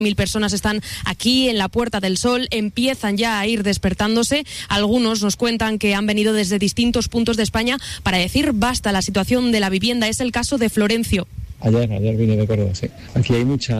1000 personas están aquí en la Puerta del Sol, empiezan ya a ir despertándose. Algunos nos cuentan que han venido desde distintos puntos de España para decir basta a la situación de la vivienda. Es el caso de Florencio. Ayer vine de Córdoba, sí. Aquí hay mucha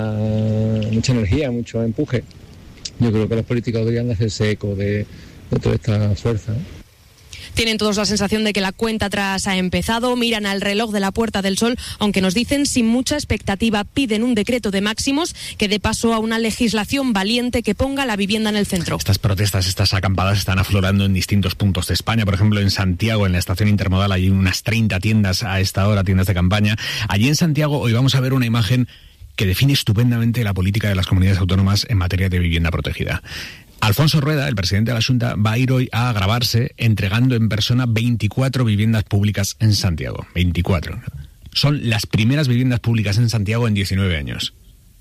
energía, mucho empuje. Yo creo que los políticos deberían hacerse eco de toda esta fuerza, ¿no? Tienen todos la sensación de que la cuenta atrás ha empezado, miran al reloj de la Puerta del Sol, aunque nos dicen sin mucha expectativa, piden un decreto de máximos que dé paso a una legislación valiente que ponga la vivienda en el centro. Estas protestas, estas acampadas están aflorando en distintos puntos de España. Por ejemplo, en Santiago, en la estación intermodal, hay unas 30 tiendas a esta hora, tiendas de campaña. Allí en Santiago hoy vamos a ver una imagen que define estupendamente la política de las comunidades autónomas en materia de vivienda protegida. Alfonso Rueda, el presidente de la Xunta, va a ir hoy a grabarse entregando en persona 24 viviendas públicas en Santiago. 24. Son las primeras viviendas públicas en Santiago en 19 años.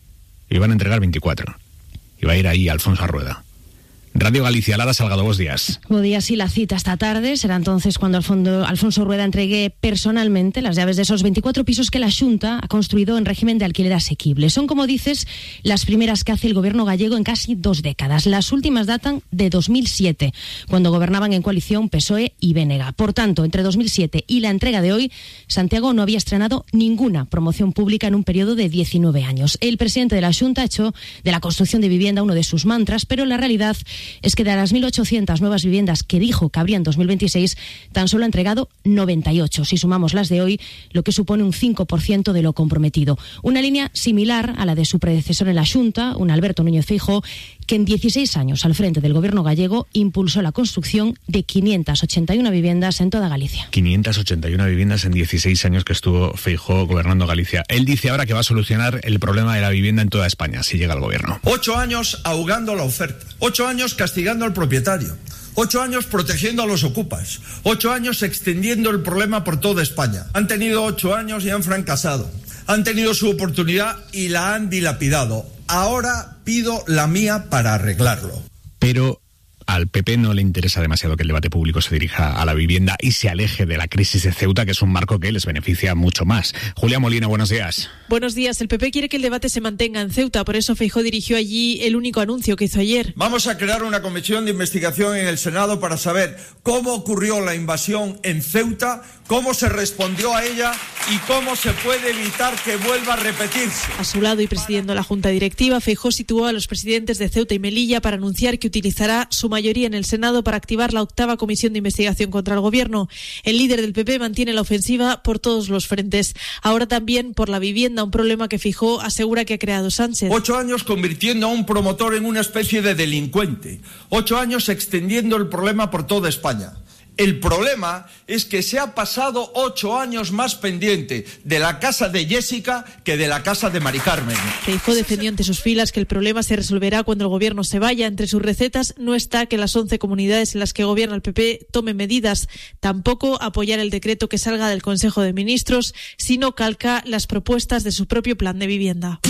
Y van a entregar 24. Y va a ir ahí Alfonso Rueda. Radio Galicia, Lara Salgado, buenos días. Buenos días, y la cita esta tarde será entonces cuando Alfonso Rueda entregue personalmente las llaves de esos 24 pisos que la Xunta ha construido en régimen de alquiler asequible. Son, como dices, las primeras que hace el gobierno gallego en casi 2 décadas. Las últimas datan de 2007, cuando gobernaban en coalición PSOE y BNG. Por tanto, entre 2007 y la entrega de hoy, Santiago no había estrenado ninguna promoción pública en un periodo de 19 años. El presidente de la Xunta ha hecho de la construcción de vivienda uno de sus mantras, pero la realidad es que de las 1.800 nuevas viviendas que dijo que habría en 2026, tan solo ha entregado 98, si sumamos las de hoy, lo que supone un 5% de lo comprometido. Una línea similar a la de su predecesor en la Xunta, un Alberto Núñez Feijóo, que en 16 años al frente del gobierno gallego impulsó la construcción de 581 viviendas en toda Galicia. 581 viviendas en 16 años que estuvo Feijóo gobernando Galicia. Él dice ahora que va a solucionar el problema de la vivienda en toda España, si llega al gobierno. 8 años ahogando la oferta, 8 años castigando al propietario, 8 años protegiendo a los ocupas, 8 años extendiendo el problema por toda España. Han tenido 8 años y han fracasado. Han tenido su oportunidad y la han dilapidado. Ahora pido la mía para arreglarlo. Pero al PP no le interesa demasiado que el debate público se dirija a la vivienda y se aleje de la crisis de Ceuta, que es un marco que les beneficia mucho más. Julia Molina, buenos días. Buenos días. El PP quiere que el debate se mantenga en Ceuta, por eso Feijóo dirigió allí el único anuncio que hizo ayer. Vamos a crear una comisión de investigación en el Senado para saber cómo ocurrió la invasión en Ceuta, cómo se respondió a ella y cómo se puede evitar que vuelva a repetirse. A su lado y presidiendo la Junta Directiva, Feijóo situó a los presidentes de Ceuta y Melilla para anunciar que utilizará su mayoría en el Senado para activar la 8ª comisión de investigación contra el gobierno. El líder del PP mantiene la ofensiva por todos los frentes. Ahora también por la vivienda, un problema que Feijóo asegura que ha creado Sánchez. 8 años convirtiendo a un promotor en una especie de delincuente. 8 años extendiendo el problema por toda España. El problema es que se ha pasado 8 años más pendiente de la casa de Jessica que de la casa de Mari Carmen. Feijóo defendió ante sus filas que el problema se resolverá cuando el gobierno se vaya. Entre sus recetas no está que las 11 comunidades en las que gobierna el PP tomen medidas. Tampoco apoyar el decreto que salga del Consejo de Ministros, sino calca las propuestas de su propio plan de vivienda.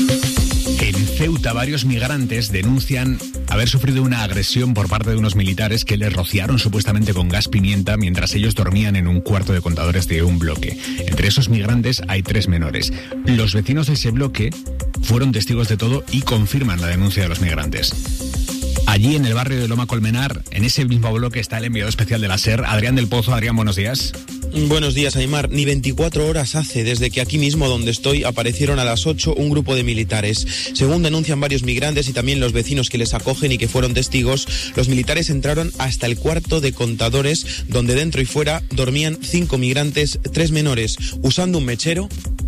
En Ceuta, varios migrantes denuncian haber sufrido una agresión por parte de unos militares que les rociaron supuestamente con gas pimienta mientras ellos dormían en un cuarto de contadores de un bloque. Entre esos migrantes hay 3 menores. Los vecinos de ese bloque fueron testigos de todo y confirman la denuncia de los migrantes. Allí en el barrio de Loma Colmenar, en ese mismo bloque, está el enviado especial de la SER, Adrián del Pozo. Adrián, buenos días. Buenos días, Aimar. Ni 24 horas hace desde que aquí mismo donde estoy aparecieron a las 8 un grupo de militares. Según denuncian varios migrantes y también los vecinos que les acogen y que fueron testigos, los militares entraron hasta el cuarto de contadores donde dentro y fuera dormían 5 migrantes, 3 menores, usando un mechero.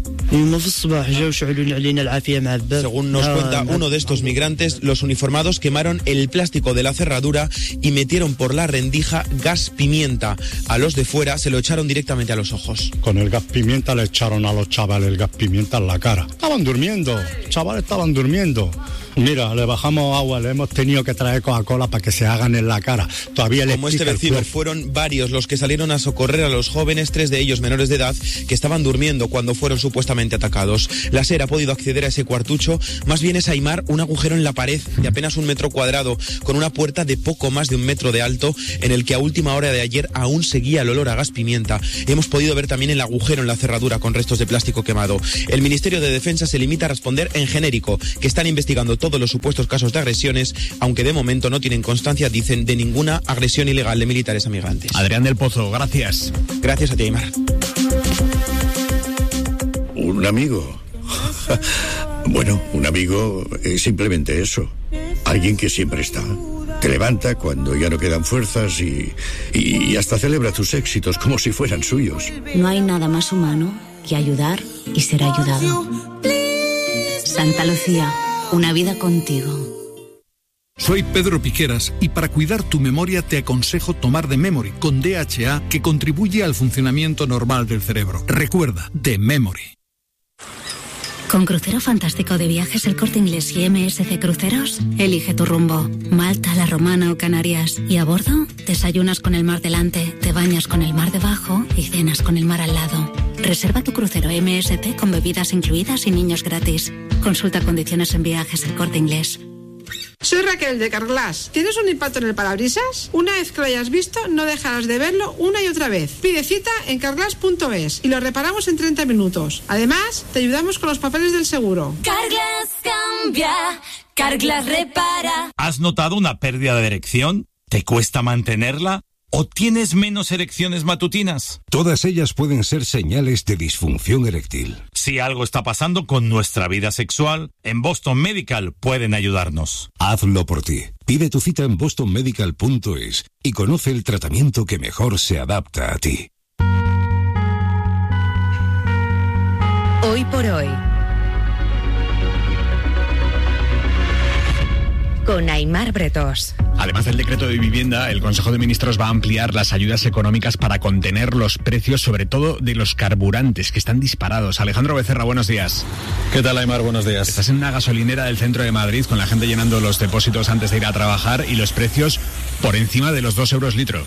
Según nos cuenta uno de estos migrantes, los uniformados quemaron el plástico de la cerradura y metieron por la rendija gas pimienta. A los de fuera se lo echaron directamente a los ojos. Con el gas pimienta le echaron a los chavales el gas pimienta en la cara. Estaban durmiendo, chavales estaban durmiendo. Mira, le bajamos agua, le hemos tenido que traer Coca-Cola para que se hagan en la cara. Todavía como este vecino, fueron varios los que salieron a socorrer a los jóvenes, 3 de ellos menores de edad, que estaban durmiendo cuando fueron supuestamente atacados. La SER ha podido acceder a ese cuartucho, más bien es, Aimar, un agujero en la pared de apenas 1 metro cuadrado, con una puerta de poco más de 1 metro de alto, en el que a última hora de ayer aún seguía el olor a gas pimienta. Hemos podido ver también el agujero en la cerradura con restos de plástico quemado. El Ministerio de Defensa se limita a responder en genérico, que están investigando todos los supuestos casos de agresiones, aunque de momento no tienen constancia, dicen, de ninguna agresión ilegal de militares a migrantes. Adrián del Pozo, gracias. Gracias a ti, Aymar. ¿Un amigo? Bueno, un amigo es simplemente eso. Alguien que siempre está. Te levanta cuando ya no quedan fuerzas y hasta celebra tus éxitos como si fueran suyos. No hay nada más humano que ayudar y ser ayudado. Santa Lucía, una vida contigo. Soy Pedro Piqueras y para cuidar tu memoria te aconsejo tomar The Memory con DHA, que contribuye al funcionamiento normal del cerebro. Recuerda, The Memory. Con Crucero Fantástico de Viajes El Corte Inglés y MSC Cruceros, elige tu rumbo. Malta, La Romana o Canarias. Y a bordo, desayunas con el mar delante, te bañas con el mar debajo y cenas con el mar al lado. Reserva tu crucero MSC con bebidas incluidas y niños gratis. Consulta condiciones en Viajes El Corte Inglés. Soy Raquel de Carglass. ¿Tienes un impacto en el parabrisas? Una vez que lo hayas visto, no dejarás de verlo una y otra vez. Pide cita en carglass.es y lo reparamos en 30 minutos. Además, te ayudamos con los papeles del seguro. Carglass cambia, Carglass repara. ¿Has notado una pérdida de erección? ¿Te cuesta mantenerla? ¿O tienes menos erecciones matutinas? Todas ellas pueden ser señales de disfunción eréctil. Si algo está pasando con nuestra vida sexual, en Boston Medical pueden ayudarnos. Hazlo por ti. Pide tu cita en bostonmedical.es y conoce el tratamiento que mejor se adapta a ti. Hoy por hoy, con Aymar Bretós. Además del decreto de vivienda, el Consejo de Ministros va a ampliar las ayudas económicas para contener los precios, sobre todo de los carburantes, que están disparados. Alejandro Becerra, buenos días. ¿Qué tal, Aymar? Buenos días. Estás en una gasolinera del centro de Madrid con la gente llenando los depósitos antes de ir a trabajar y los precios por encima de los 2 euros litro.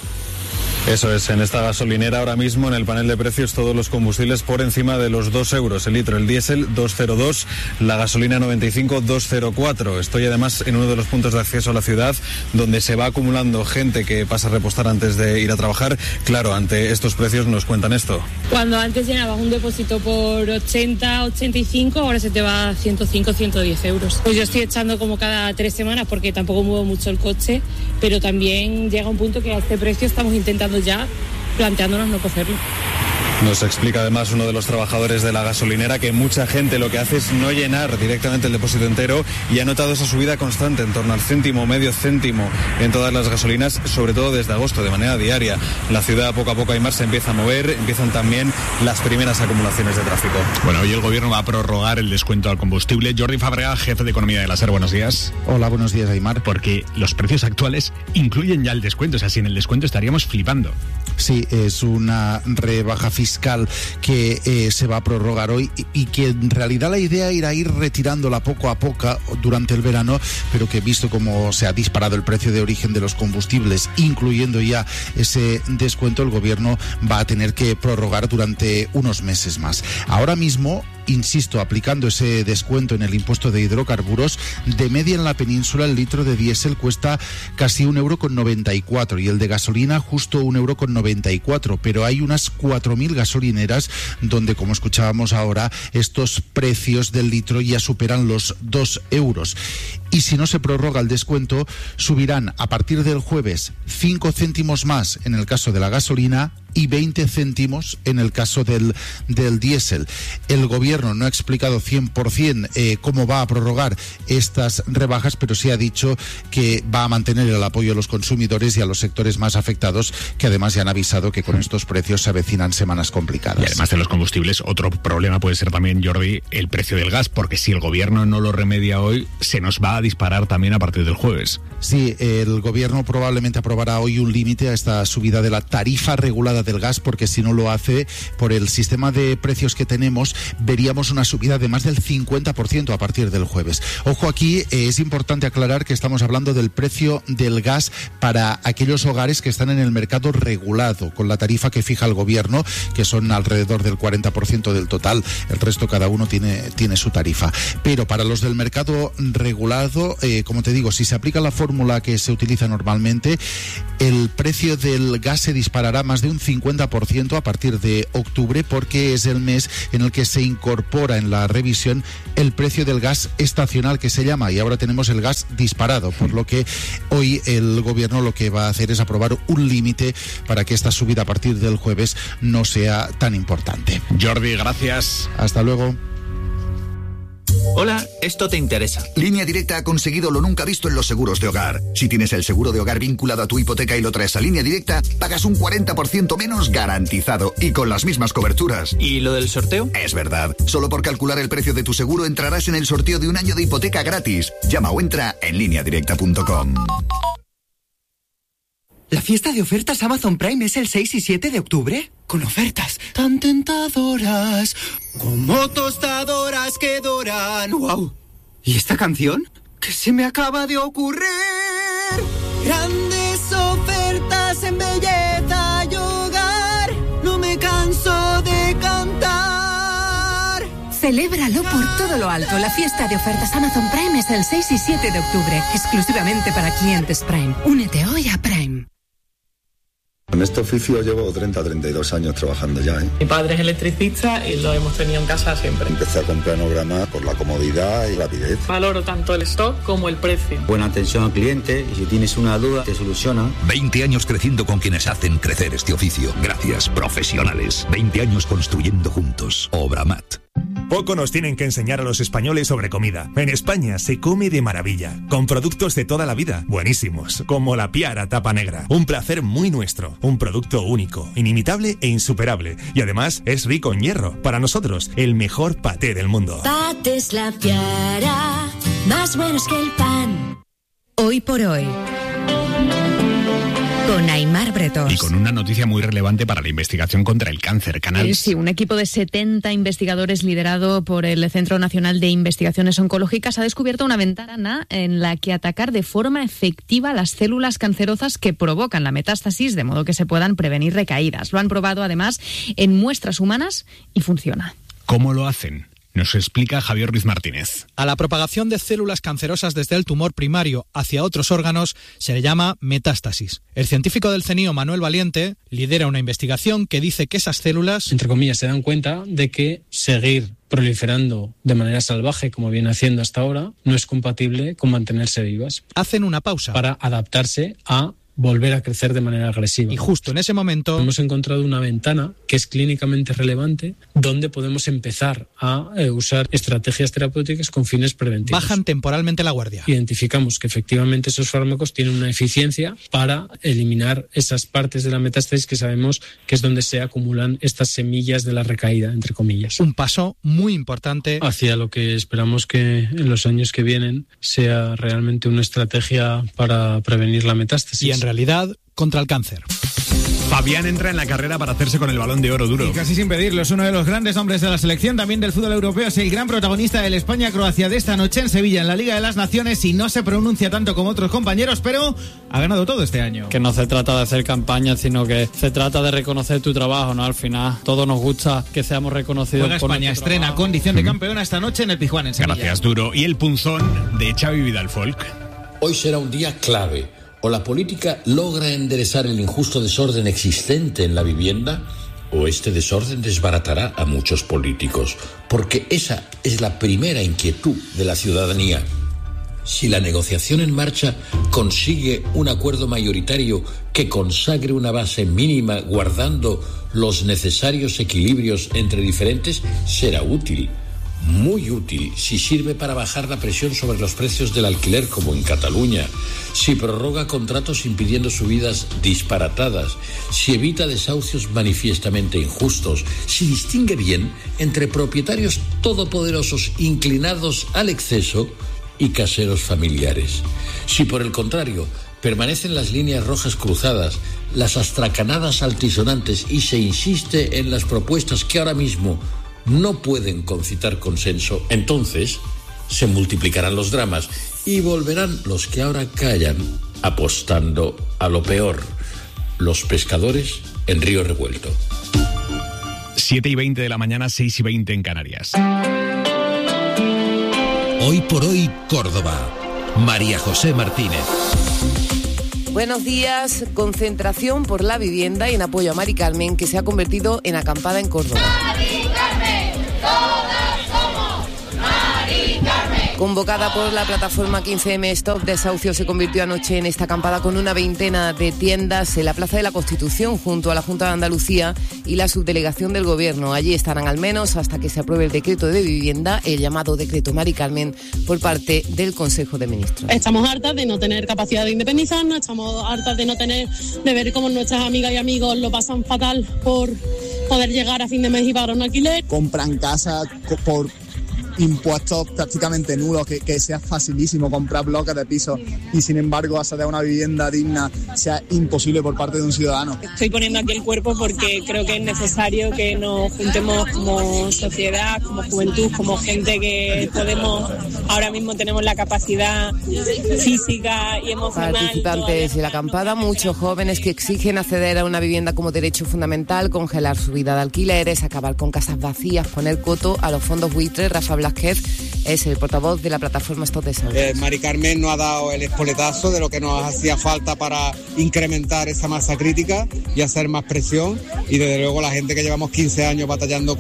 Eso es, en esta gasolinera ahora mismo en el panel de precios todos los combustibles por encima de los 2 euros el litro, el diésel 2,02, la gasolina 95 2,04. Estoy además en uno de los puntos de acceso a la ciudad donde se va acumulando gente que pasa a repostar antes de ir a trabajar. Claro, ante estos precios nos cuentan esto. Cuando antes llenabas un depósito por 80, 85, ahora se te va a 105, 110 euros. Pues yo estoy echando como cada 3 semanas porque tampoco muevo mucho el coche, pero también llega un punto que a este precio estamos intentando ya planteándonos no cogerlo. Nos explica además uno de los trabajadores de la gasolinera que mucha gente lo que hace es no llenar directamente el depósito entero y ha notado esa subida constante en torno al céntimo, medio céntimo en todas las gasolinas, sobre todo desde agosto, de manera diaria. La ciudad poco a poco, Aymar, se empieza a mover, empiezan también las primeras acumulaciones de tráfico. Bueno, hoy el gobierno va a prorrogar el descuento al combustible. Jordi Fàbrega, jefe de economía de la SER, buenos días. Hola, buenos días, Aymar. Porque los precios actuales incluyen ya el descuento, o sea, sin el descuento estaríamos flipando. Sí, es una rebaja fiscal que se va a prorrogar hoy y que en realidad la idea era ir retirándola poco a poco durante el verano, pero que visto cómo se ha disparado el precio de origen de los combustibles, incluyendo ya ese descuento, el gobierno va a tener que prorrogar durante unos meses más. Ahora mismo, insisto, aplicando ese descuento en el impuesto de hidrocarburos, de media en la península el litro de diésel cuesta casi 1,94 € y el de gasolina justo 1,94 €, pero hay unas 4.000 gasolineras donde, como escuchábamos ahora, estos precios del litro ya superan los 2 euros. Y si no se prorroga el descuento, subirán a partir del jueves 5 céntimos más en el caso de la gasolina y 20 céntimos en el caso del diésel. El gobierno no ha explicado 100% cómo va a prorrogar estas rebajas, pero sí ha dicho que va a mantener el apoyo a los consumidores y a los sectores más afectados, que además ya han avisado que con estos precios se avecinan semanas complicadas. Y además de los combustibles, otro problema puede ser también, Jordi, el precio del gas, porque si el gobierno no lo remedia hoy, se nos va a disparar también a partir del jueves. Sí, el gobierno probablemente aprobará hoy un límite a esta subida de la tarifa regulada del gas, porque si no lo hace, por el sistema de precios que tenemos, veríamos una subida de más del 50% a partir del jueves. Ojo, aquí es importante aclarar que estamos hablando del precio del gas para aquellos hogares que están en el mercado regulado, con la tarifa que fija el gobierno, que son alrededor del 40% del total. El resto, cada uno tiene su tarifa. Pero para los del mercado regulado, como te digo, si se aplica la fórmula que se utiliza normalmente, el precio del gas se disparará más de un 50%. 50% a partir de octubre, porque es el mes en el que se incorpora en la revisión el precio del gas estacional, que se llama, y ahora tenemos el gas disparado, por lo que hoy el gobierno lo que va a hacer es aprobar un límite para que esta subida a partir del jueves no sea tan importante. Jordi, gracias. Hasta luego. Hola, esto te interesa. Línea Directa ha conseguido lo nunca visto en los seguros de hogar. Si tienes el seguro de hogar vinculado a tu hipoteca y lo traes a Línea Directa, pagas un 40% menos garantizado y con las mismas coberturas. ¿Y lo del sorteo? Es verdad. Solo por calcular el precio de tu seguro entrarás en el sorteo de un año de hipoteca gratis. Llama o entra en lineadirecta.com. ¿La fiesta de ofertas Amazon Prime es el 6 y 7 de octubre? Con ofertas tan tentadoras, como tostadoras que doran. ¡Wow! ¿Y esta canción? ¿Qué se me acaba de ocurrir? Grandes ofertas en belleza y hogar, no me canso de cantar. Celébralo por todo lo alto. La fiesta de ofertas Amazon Prime es el 6 y 7 de octubre, exclusivamente para clientes Prime. Únete hoy a Prime. En este oficio llevo 32 años trabajando ya. Mi padre es electricista y lo hemos tenido en casa siempre. Empecé a comprar Planograma por la comodidad y rapidez. Valoro tanto el stock como el precio. Buena atención al cliente y si tienes una duda te soluciona. 20 años creciendo con quienes hacen crecer este oficio. Gracias, profesionales. 20 años construyendo juntos. Obramat. Poco nos tienen que enseñar a los españoles sobre comida. En España se come de maravilla, con productos de toda la vida, buenísimos, como la Piara Tapa Negra. Un placer muy nuestro, un producto único, inimitable e insuperable. Y además es rico en hierro. Para nosotros, el mejor paté del mundo. Patés La Piara, más buenos que el pan. Hoy por hoy. Con Aimar Bretos. Y con una noticia muy relevante para la investigación contra el cáncer. Sí, un equipo de 70 investigadores liderado por el Centro Nacional de Investigaciones Oncológicas ha descubierto una ventana en la que atacar de forma efectiva las células cancerosas que provocan la metástasis, de modo que se puedan prevenir recaídas. Lo han probado además en muestras humanas y funciona. ¿Cómo lo hacen? Nos explica Javier Ruiz Martínez. A la propagación de células cancerosas desde el tumor primario hacia otros órganos se le llama metástasis. El científico del CNIO, Manuel Valiente, lidera una investigación que dice que esas células, entre comillas, se dan cuenta de que seguir proliferando de manera salvaje, como viene haciendo hasta ahora, no es compatible con mantenerse vivas. Hacen una pausa para adaptarse a volver a crecer de manera agresiva. Y justo en ese momento hemos encontrado una ventana que es clínicamente relevante donde podemos empezar a usar estrategias terapéuticas con fines preventivos. Bajan temporalmente la guardia. Identificamos que efectivamente esos fármacos tienen una eficiencia para eliminar esas partes de la metástasis que sabemos que es donde se acumulan estas semillas de la recaída, entre comillas. Un paso muy importante hacia lo que esperamos que en los años que vienen sea realmente una estrategia para prevenir la metástasis. Y en realidad, contra el cáncer. Fabián entra en la carrera para hacerse con el Balón de Oro duro. Y casi sin pedirlo, es uno de los grandes nombres de la selección, también del fútbol europeo, es el gran protagonista del España-Croacia de esta noche en Sevilla, en la Liga de las Naciones, y no se pronuncia tanto como otros compañeros, pero ha ganado todo este año. Que no se trata de hacer campaña, sino que se trata de reconocer tu trabajo, ¿no? Al final, todos nos gusta que seamos reconocidos. Juega España, estrena trabajo. Condición de campeona esta noche en el Pizjuán, en Sevilla. Gracias, Duro. Y el punzón de Xavi Vidal Folk. Hoy será un día clave. O la política logra enderezar el injusto desorden existente en la vivienda, o este desorden desbaratará a muchos políticos, porque esa es la primera inquietud de la ciudadanía. Si la negociación en marcha consigue un acuerdo mayoritario que consagre una base mínima guardando los necesarios equilibrios entre diferentes, será útil. Muy útil si sirve para bajar la presión sobre los precios del alquiler, como en Cataluña, si prorroga contratos impidiendo subidas disparatadas, si evita desahucios manifiestamente injustos, si distingue bien entre propietarios todopoderosos inclinados al exceso y caseros familiares. Si por el contrario permanecen las líneas rojas cruzadas, las astracanadas altisonantes y se insiste en las propuestas que ahora mismo no pueden concitar consenso, entonces se multiplicarán los dramas y volverán los que ahora callan apostando a lo peor, los pescadores en río revuelto. 7:20 de la mañana, 6:20 en Canarias. Hoy por hoy, Córdoba. María José Martínez. Buenos días. Concentración por la vivienda y en apoyo a Mari Carmen, que se ha convertido en acampada en Córdoba. Mari Carmen, todas somos Mari Carmen. Convocada por la plataforma 15M Stop Desahucio, se convirtió anoche en esta acampada con una veintena de tiendas en la Plaza de la Constitución, junto a la Junta de Andalucía y la subdelegación del Gobierno. Allí estarán al menos hasta que se apruebe el decreto de vivienda, el llamado decreto Mari Carmen, por parte del Consejo de Ministros. Estamos hartas de no tener capacidad de independizarnos, estamos hartas de ver cómo nuestras amigas y amigos lo pasan fatal por poder llegar a fin de mes y pagar un alquiler. Compran casas por impuestos prácticamente nulos, que sea facilísimo comprar bloques de pisos y sin embargo acceder a una vivienda digna sea imposible por parte de un ciudadano. Estoy poniendo aquí el cuerpo porque creo que es necesario que nos juntemos como sociedad, como juventud, como gente que ahora mismo tenemos la capacidad física y emocional. Participantes de la acampada, muchos jóvenes que exigen acceder a una vivienda como derecho fundamental, congelar su vida de alquileres, acabar con casas vacías, poner coto a los fondos buitres. Rafa Blázquez es el portavoz de la plataforma Stop Desahucio. Mari Carmen nos ha dado el espoletazo de lo que nos hacía falta para incrementar esa masa crítica y hacer más presión, y desde luego la gente que llevamos 15 años batallando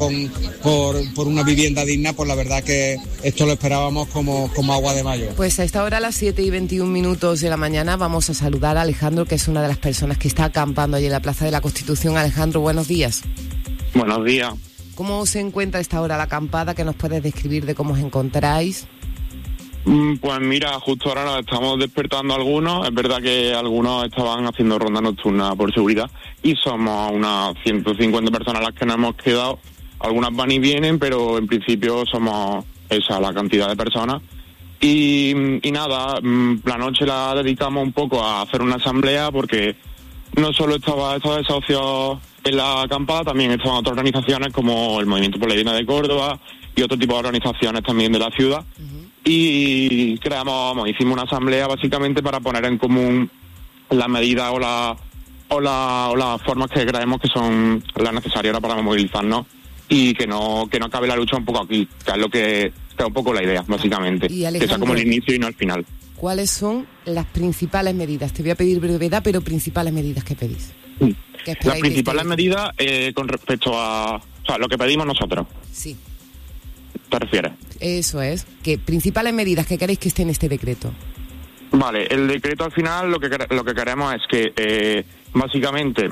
por una vivienda digna, pues la verdad que esto lo esperábamos como agua de mayo. Pues a esta hora, a las 7:21 de la mañana, vamos a saludar a Alejandro, que es una de las personas que está acampando allí en la Plaza de la Constitución. Alejandro, buenos días. Buenos días. ¿Cómo se encuentra a esta hora la acampada? ¿Qué nos puedes describir de cómo os encontráis? Pues mira, justo ahora nos estamos despertando algunos. Es verdad que algunos estaban haciendo ronda nocturna por seguridad y somos unas 150 personas las que nos hemos quedado. Algunas van y vienen, pero en principio somos esa la cantidad de personas. Y nada, la noche la dedicamos un poco a hacer una asamblea, porque no solo estaba estos desahucios en la acampada, también estaban otras organizaciones como el Movimiento por la Vivienda de Córdoba y otro tipo de organizaciones también de la ciudad. Y hicimos una asamblea básicamente para poner en común las medidas o las formas que creemos que son las necesarias para movilizarnos y que no acabe la lucha un poco aquí, que es lo que es un poco la idea, básicamente. Y Alejandro, que sea como el inicio y no el final. ¿Cuáles son las principales medidas? Te voy a pedir brevedad, pero principales medidas que pedís. Las principales medidas con respecto a lo que pedimos nosotros. Sí. ¿Te refieres? Eso es. ¿Qué principales medidas que queréis que esté en este decreto? Vale, el decreto al final lo que queremos es que básicamente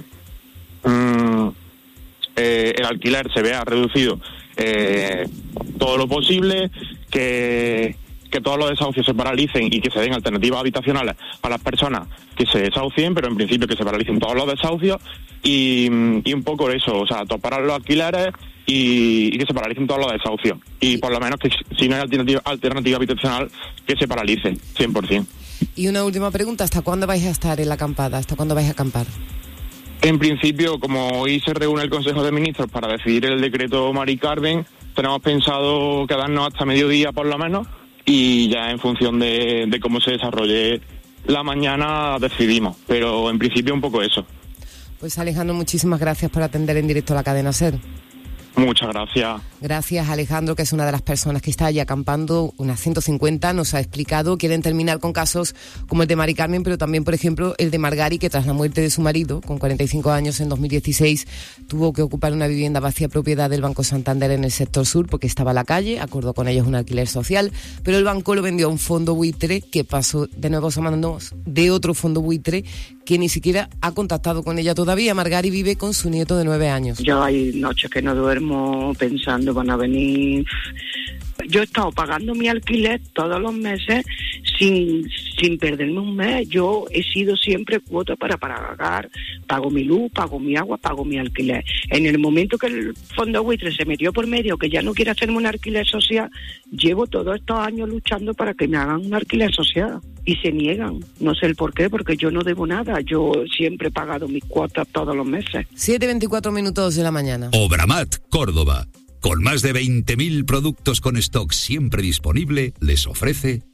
el alquiler se vea reducido todo lo posible, que todos los desahucios se paralicen y que se den alternativas habitacionales a las personas que se desahucien, pero en principio que se paralicen todos los desahucios y un poco eso, o sea, topar los alquileres y que se paralicen todos los desahucios. Y por lo menos que si no hay alternativa habitacional, que se paralice 100%. Y una última pregunta, ¿hasta cuándo vais a estar en la acampada? ¿Hasta cuándo vais a acampar? En principio, como hoy se reúne el Consejo de Ministros para decidir el decreto Mari Carmen, tenemos pensado quedarnos hasta mediodía por lo menos, y ya en función de cómo se desarrolle la mañana decidimos, pero en principio un poco eso. Pues Alejandro, muchísimas gracias por atender en directo a la cadena SER. Muchas gracias. Gracias, Alejandro, que es una de las personas que está allí acampando, unas 150, nos ha explicado. Quieren terminar con casos como el de Mari Carmen, pero también, por ejemplo, el de Margari, que tras la muerte de su marido, con 45 años en 2016, tuvo que ocupar una vivienda vacía propiedad del Banco Santander en el sector sur porque estaba a la calle, acordó con ellos un alquiler social, pero el banco lo vendió a un fondo buitre que pasó de nuevo a manos de otro fondo buitre que ni siquiera ha contactado con ella todavía. Margari vive con su nieto de 9 años. Yo hay noches que no duermo pensando, van a venir. Yo he estado pagando mi alquiler todos los meses sin perderme un mes. Yo he sido siempre cuota para pagar. Pago mi luz, pago mi agua, pago mi alquiler. En el momento que el fondo buitre se metió por medio, que ya no quiere hacerme un alquiler social, llevo todos estos años luchando para que me hagan un alquiler social. Y se niegan. No sé el por qué, porque yo no debo nada. Yo siempre he pagado mis cuotas todos los meses. 7:24 de la mañana. Obramat, Córdoba. Con más de 20.000 productos con stock siempre disponible, les ofrece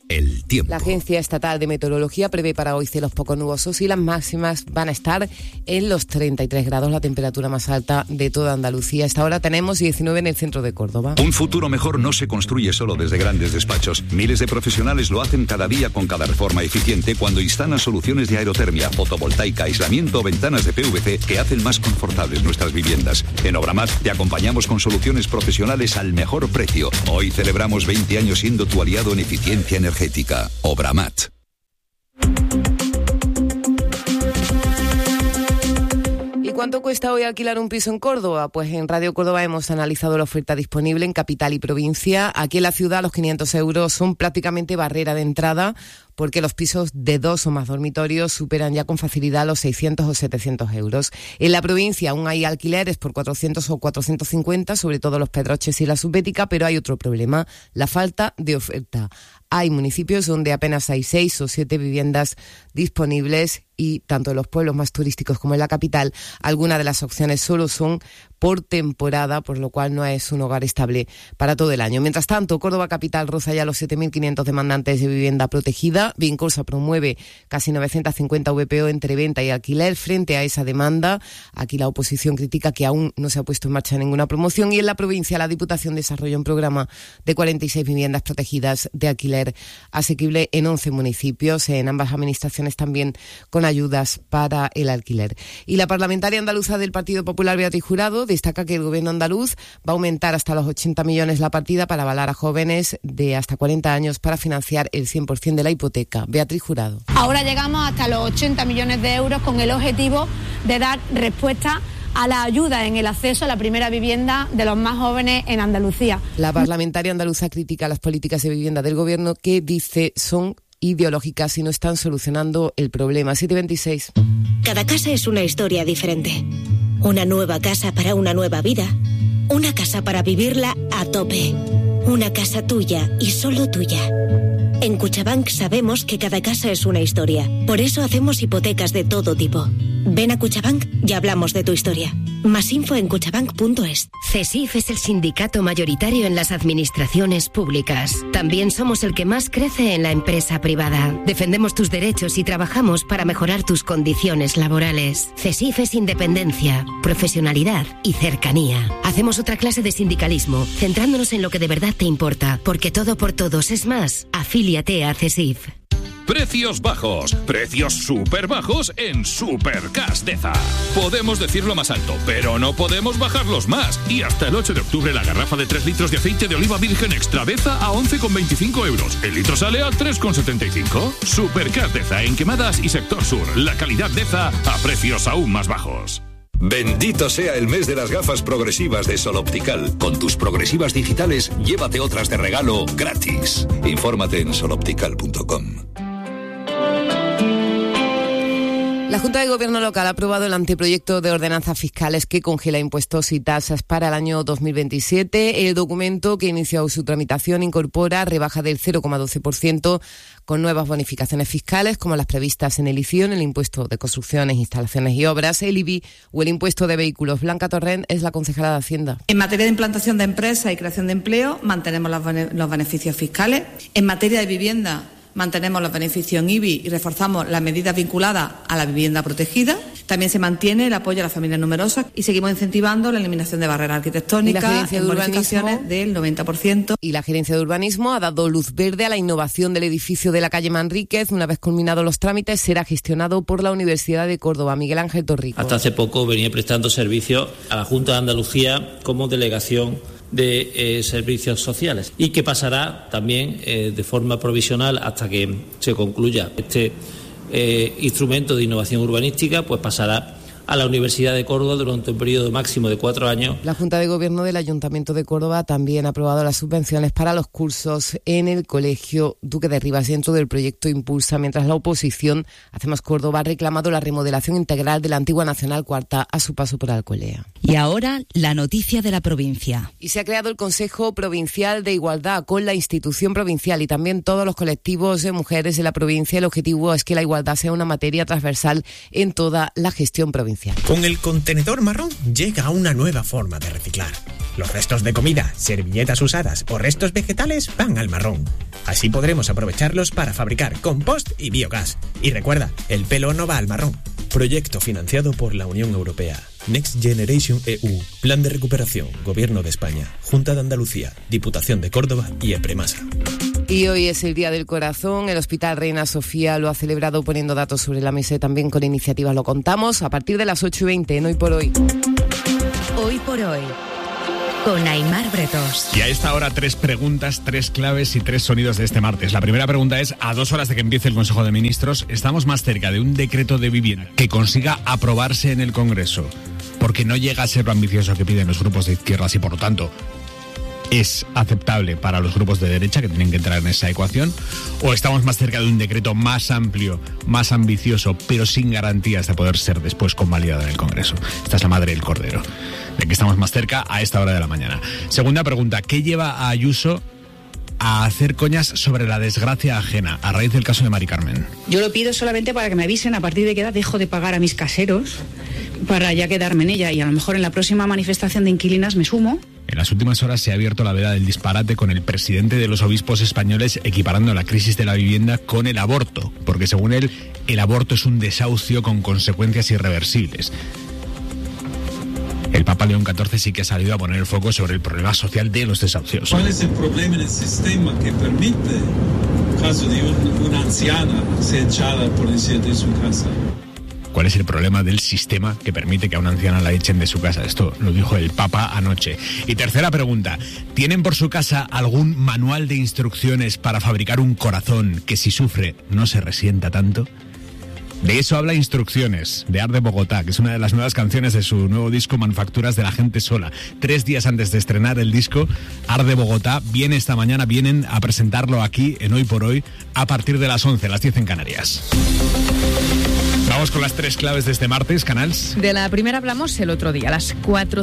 el tiempo. La Agencia Estatal de Meteorología prevé para hoy cielos poco nubosos y las máximas van a estar en los 33 grados, la temperatura más alta de toda Andalucía. Hasta ahora tenemos 19 en el centro de Córdoba. Un futuro mejor no se construye solo desde grandes despachos. Miles de profesionales lo hacen cada día con cada reforma eficiente cuando instalan soluciones de aerotermia, fotovoltaica, aislamiento o ventanas de PVC que hacen más confortables nuestras viviendas. En Obramat te acompañamos con soluciones profesionales al mejor precio. Hoy celebramos 20 años siendo tu aliado en eficiencia energética. Obramat. ¿Y cuánto cuesta hoy alquilar un piso en Córdoba? Pues en Radio Córdoba hemos analizado la oferta disponible en capital y provincia. Aquí en la ciudad los 500 euros son prácticamente barrera de entrada, porque los pisos de 2 o más dormitorios superan ya con facilidad los 600 o 700 euros. En la provincia aún hay alquileres por 400 o 450, sobre todo los Pedroches y la Subbética, pero hay otro problema, la falta de oferta. Hay municipios donde apenas hay 6 o 7 viviendas disponibles y tanto en los pueblos más turísticos como en la capital, algunas de las opciones solo son por temporada, por lo cual no es un hogar estable para todo el año. Mientras tanto, Córdoba Capital roza ya los 7.500 demandantes de vivienda protegida. Vincorsa promueve casi 950 VPO entre venta y alquiler frente a esa demanda. Aquí la oposición critica que aún no se ha puesto en marcha ninguna promoción y en la provincia la Diputación desarrolla un programa de 46 viviendas protegidas de alquiler asequible en 11 municipios, en ambas administraciones también con ayudas para el alquiler. Y la parlamentaria andaluza del Partido Popular, Beatriz Jurado, destaca que el gobierno andaluz va a aumentar hasta los 80 millones la partida para avalar a jóvenes de hasta 40 años para financiar el 100% de la hipoteca. Beatriz Jurado. Ahora llegamos hasta los 80 millones de euros con el objetivo de dar respuesta a la ayuda en el acceso a la primera vivienda de los más jóvenes en Andalucía. La parlamentaria andaluza critica las políticas de vivienda del gobierno que dice son ideológicas y no están solucionando el problema. 726. Cada casa es una historia diferente. Una nueva casa para una nueva vida. Una casa para vivirla a tope. Una casa tuya y solo tuya. En Cuchabank sabemos que cada casa es una historia. Por eso hacemos hipotecas de todo tipo. Ven a Cuchabank y hablamos de tu historia. Más info en cuchabank.es. CESIF es el sindicato mayoritario en las administraciones públicas. También somos el que más crece en la empresa privada. Defendemos tus derechos y trabajamos para mejorar tus condiciones laborales. CESIF es independencia, profesionalidad y cercanía. Hacemos otra clase de sindicalismo, centrándonos en lo que de verdad te importa, porque todo por todos es más. Afíliate a CESIF. Precios bajos, precios súper bajos en Supercas Deza. Podemos decirlo más alto, pero no podemos bajarlos más. Y hasta el 8 de octubre la garrafa de 3 litros de aceite de oliva virgen extra Deza a 11,25 euros. El litro sale a 3,75. Supercas Deza en Quemadas y Sector Sur. La calidad Deza a precios aún más bajos. Bendito sea el mes de las gafas progresivas de Sol Optical. Con tus progresivas digitales, llévate otras de regalo gratis. Infórmate en soloptical.com. La Junta de Gobierno Local ha aprobado el anteproyecto de ordenanzas fiscales que congela impuestos y tasas para el año 2027. El documento, que inició su tramitación, incorpora rebaja del 0,12% con nuevas bonificaciones fiscales como las previstas en el ICIO, el impuesto de construcciones, instalaciones y obras, el IBI o el impuesto de vehículos. Blanca Torrent es la concejala de Hacienda. En materia de implantación de empresas y creación de empleo, mantenemos los beneficios fiscales. En materia de vivienda, mantenemos los beneficios en IBI y reforzamos las medidas vinculadas a la vivienda protegida. También se mantiene el apoyo a las familias numerosas y seguimos incentivando la eliminación de barreras arquitectónicas en bonificaciones del 90%. Y la Gerencia de Urbanismo ha dado luz verde a la innovación del edificio de la calle Manríquez. Una vez culminados los trámites, será gestionado por la Universidad de Córdoba. Miguel Ángel Torrico. Hasta hace poco venía prestando servicio a la Junta de Andalucía como delegación de servicios sociales y que pasará también de forma provisional hasta que se concluya este instrumento de innovación urbanística, pues pasará a la Universidad de Córdoba durante un periodo máximo de 4 años. La Junta de Gobierno del Ayuntamiento de Córdoba también ha aprobado las subvenciones para los cursos en el Colegio Duque de Rivas dentro del proyecto Impulsa, mientras la oposición, Hacemos Córdoba, ha reclamado la remodelación integral de la antigua Nacional Cuarta a su paso por Alcolea. Y ahora, la noticia de la provincia. Y se ha creado el Consejo Provincial de Igualdad con la institución provincial y también todos los colectivos de mujeres de la provincia. El objetivo es que la igualdad sea una materia transversal en toda la gestión provincial. Con el contenedor marrón llega una nueva forma de reciclar. Los restos de comida, servilletas usadas o restos vegetales van al marrón. Así podremos aprovecharlos para fabricar compost y biogás. Y recuerda, el pelo no va al marrón. Proyecto financiado por la Unión Europea. Next Generation EU. Plan de recuperación. Gobierno de España. Junta de Andalucía. Diputación de Córdoba y EPREMASA. Y hoy es el Día del Corazón. El Hospital Reina Sofía lo ha celebrado poniendo datos sobre la mesa y también con iniciativas. Lo contamos a partir de las 8:20 en Hoy por Hoy. Hoy por Hoy. Con Aimar Bretos. Y a esta hora 3 preguntas, 3 claves y 3 sonidos de este martes. La primera pregunta es, a 2 horas de que empiece el Consejo de Ministros, ¿estamos más cerca de un decreto de vivienda que consiga aprobarse en el Congreso? Porque no llega a ser lo ambicioso que piden los grupos de izquierdas y por lo tanto es aceptable para los grupos de derecha que tienen que entrar en esa ecuación, o estamos más cerca de un decreto más amplio, más ambicioso, pero sin garantías de poder ser después convalidado en el Congreso. Esta es la madre del cordero, de que estamos más cerca a esta hora de la mañana. Segunda pregunta, ¿qué lleva a Ayuso a hacer coñas sobre la desgracia ajena a raíz del caso de Mari Carmen? Yo lo pido solamente para que me avisen a partir de qué edad dejo de pagar a mis caseros para ya quedarme en ella, y a lo mejor en la próxima manifestación de inquilinas me sumo. En las últimas horas se ha abierto la veda del disparate con el presidente de los obispos españoles equiparando la crisis de la vivienda con el aborto, porque según él, el aborto es un desahucio con consecuencias irreversibles. El Papa León XIV sí que ha salido a poner el foco sobre el problema social de los desahucios. ¿Cuál es el problema en el sistema que permite, en caso de una anciana, ser echada por decir de su casa? ¿Cuál es el problema del sistema que permite que a una anciana la echen de su casa? Esto lo dijo el Papa anoche. Y tercera pregunta, ¿tienen por su casa algún manual de instrucciones para fabricar un corazón que si sufre no se resienta tanto? De eso habla Instrucciones, de Arde Bogotá, que es una de las nuevas canciones de su nuevo disco Manufacturas de la Gente Sola. 3 días antes de estrenar el disco, Arde Bogotá viene esta mañana, vienen a presentarlo aquí en Hoy por Hoy a partir de las 11, las 10 en Canarias. Vamos con las 3 claves de este martes, Canals. De la primera hablamos el otro día, las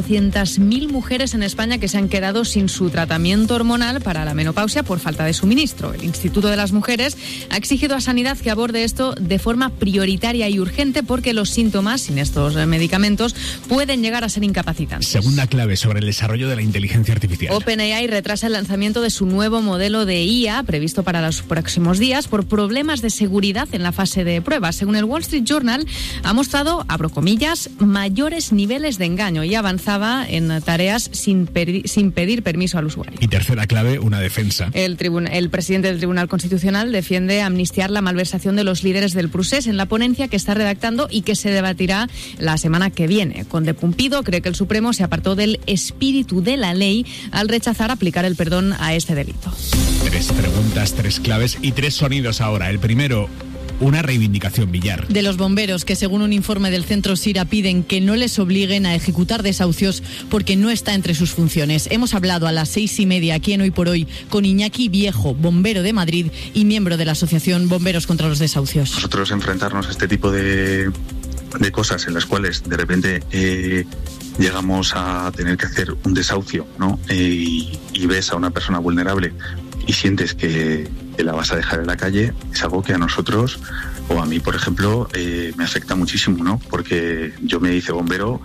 400.000 mujeres en España que se han quedado sin su tratamiento hormonal para la menopausia por falta de suministro. El Instituto de las Mujeres ha exigido a Sanidad que aborde esto de forma prioritaria y urgente porque los síntomas sin estos medicamentos pueden llegar a ser incapacitantes. Segunda clave sobre el desarrollo de la inteligencia artificial. OpenAI retrasa el lanzamiento de su nuevo modelo de IA previsto para los próximos días por problemas de seguridad en la fase de pruebas. Según el Wall Street Journal, ha mostrado, abro comillas, mayores niveles de engaño y avanzaba en tareas sin pedir permiso al usuario. Y tercera clave, una defensa. El presidente del Tribunal Constitucional defiende amnistiar la malversación de los líderes del procés en la ponencia que está redactando y que se debatirá la semana que viene. Conde Pumpido cree que el Supremo se apartó del espíritu de la ley al rechazar aplicar el perdón a este delito. 3 preguntas, 3 claves y 3 sonidos ahora. El primero, una reivindicación, Villar. De los bomberos que, según un informe del Centro Sira, piden que no les obliguen a ejecutar desahucios porque no está entre sus funciones. Hemos hablado a las 6:30 aquí en Hoy por Hoy con Iñaki Viejo, bombero de Madrid y miembro de la Asociación Bomberos contra los Desahucios. Nosotros enfrentarnos a este tipo de cosas en las cuales de repente llegamos a tener que hacer un desahucio, ¿no? Y ves a una persona vulnerable y sientes que la vas a dejar en la calle, es algo que a nosotros, o a mí, por ejemplo, me afecta muchísimo, ¿no? Porque yo me hice bombero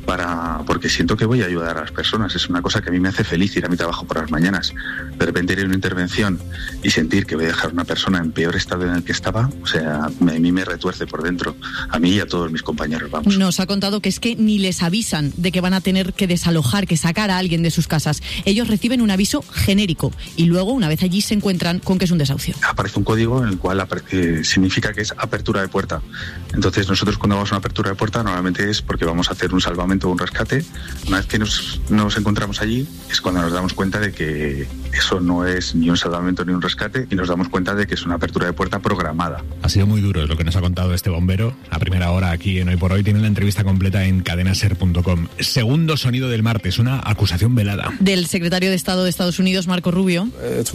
porque siento que voy a ayudar a las personas. Es una cosa que a mí me hace feliz ir a mi trabajo por las mañanas. De repente ir a una intervención y sentir que voy a dejar a una persona en peor estado en el que estaba, o sea, a mí me retuerce por dentro. A mí y a todos mis compañeros, vamos. Nos ha contado que es que ni les avisan de que van a tener que desalojar, que sacar a alguien de sus casas. Ellos reciben un aviso genérico y luego, una vez allí, se encuentran con que es un desahucio. Aparece un código en el cual significa que es apertura de puerta. Entonces nosotros cuando vamos a una apertura de puerta normalmente es porque vamos a hacer un salvamento o un rescate. Una vez que nos encontramos allí es cuando nos damos cuenta de que eso no es ni un salvamento ni un rescate y nos damos cuenta de que es una apertura de puerta programada. Ha sido muy duro lo que nos ha contado este bombero a primera hora aquí en Hoy por Hoy. Tiene una entrevista completa en cadenaser.com. Segundo sonido del martes, una acusación velada. Del secretario de Estado de Estados Unidos, Marco Rubio,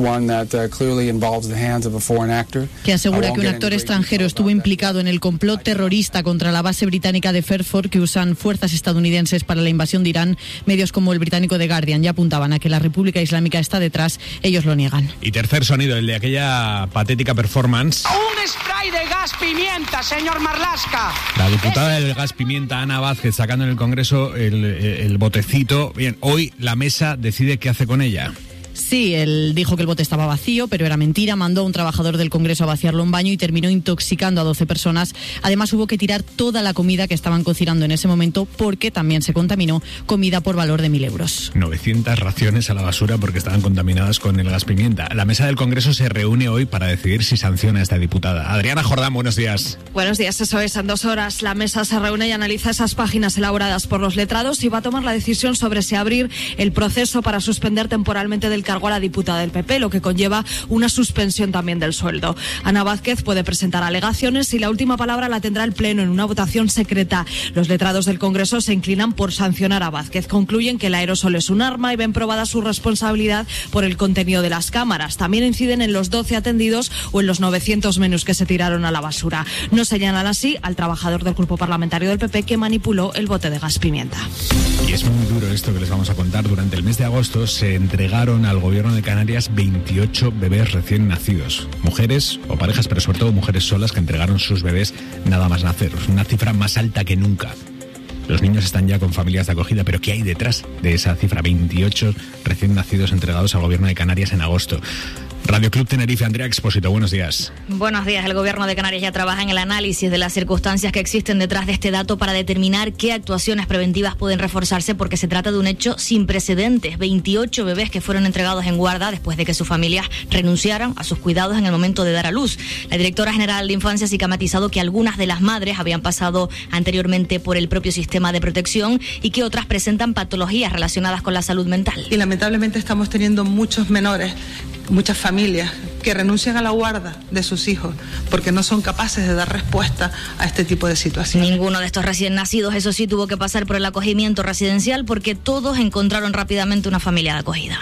que asegura que un actor extranjero estuvo implicado en el complot terrorista contra la base británica de Fairford que usan fuerzas estadounidenses para la invasión de Irán. Medios como el británico The Guardian ya apuntaban a que la República Islámica está detrás. Ellos lo niegan. Y tercer sonido, el de aquella patética performance. Un spray de gas pimienta, señor Marlaska. La diputada del gas pimienta, Ana Vázquez, sacando en el Congreso el botecito. Bien, hoy la mesa decide qué hace con ella. Sí, él dijo que el bote estaba vacío, pero era mentira. Mandó a un trabajador del Congreso a vaciarlo en un baño y terminó intoxicando a 12 personas. Además, hubo que tirar toda la comida que estaban cocinando en ese momento porque también se contaminó comida por valor de 1.000 euros. 900 raciones a la basura porque estaban contaminadas con el gas pimienta. La mesa del Congreso se reúne hoy para decidir si sanciona a esta diputada. Adriana Jordán, buenos días. Buenos días, eso es. En 2 horas la mesa se reúne y analiza esas páginas elaboradas por los letrados y va a tomar la decisión sobre si abrir el proceso para suspender temporalmente del cargo a la diputada del PP, lo que conlleva una suspensión también del sueldo. Ana Vázquez puede presentar alegaciones y la última palabra la tendrá el Pleno en una votación secreta. Los letrados del Congreso se inclinan por sancionar a Vázquez. Concluyen que el aerosol es un arma y ven probada su responsabilidad por el contenido de las cámaras. También inciden en los 12 atendidos o en los 900 menús que se tiraron a la basura. No señalan así al trabajador del grupo parlamentario del PP que manipuló el bote de gas pimienta. Y es muy duro esto que les vamos a contar. Durante el mes de agosto se entregaron al gobierno de Canarias 28 bebés recién nacidos. Mujeres o parejas, pero sobre todo mujeres solas que entregaron sus bebés nada más nacer. Una cifra más alta que nunca. Los niños están ya con familias de acogida, pero ¿qué hay detrás de esa cifra? 28 recién nacidos entregados al gobierno de Canarias en agosto. Radio Club Tenerife, Andrea Expósito, buenos días. Buenos días. El gobierno de Canarias ya trabaja en el análisis de las circunstancias que existen detrás de este dato para determinar qué actuaciones preventivas pueden reforzarse, porque se trata de un hecho sin precedentes. 28 bebés que fueron entregados en guarda después de que sus familias renunciaran a sus cuidados en el momento de dar a luz. La directora general de Infancia sí que ha matizado que algunas de las madres habían pasado anteriormente por el propio sistema de protección y que otras presentan patologías relacionadas con la salud mental. Y lamentablemente estamos teniendo muchos menores, muchas familias que renuncian a la guarda de sus hijos porque no son capaces de dar respuesta a este tipo de situaciones. Ninguno de estos recién nacidos, eso sí, tuvo que pasar por el acogimiento residencial porque todos encontraron rápidamente una familia de acogida.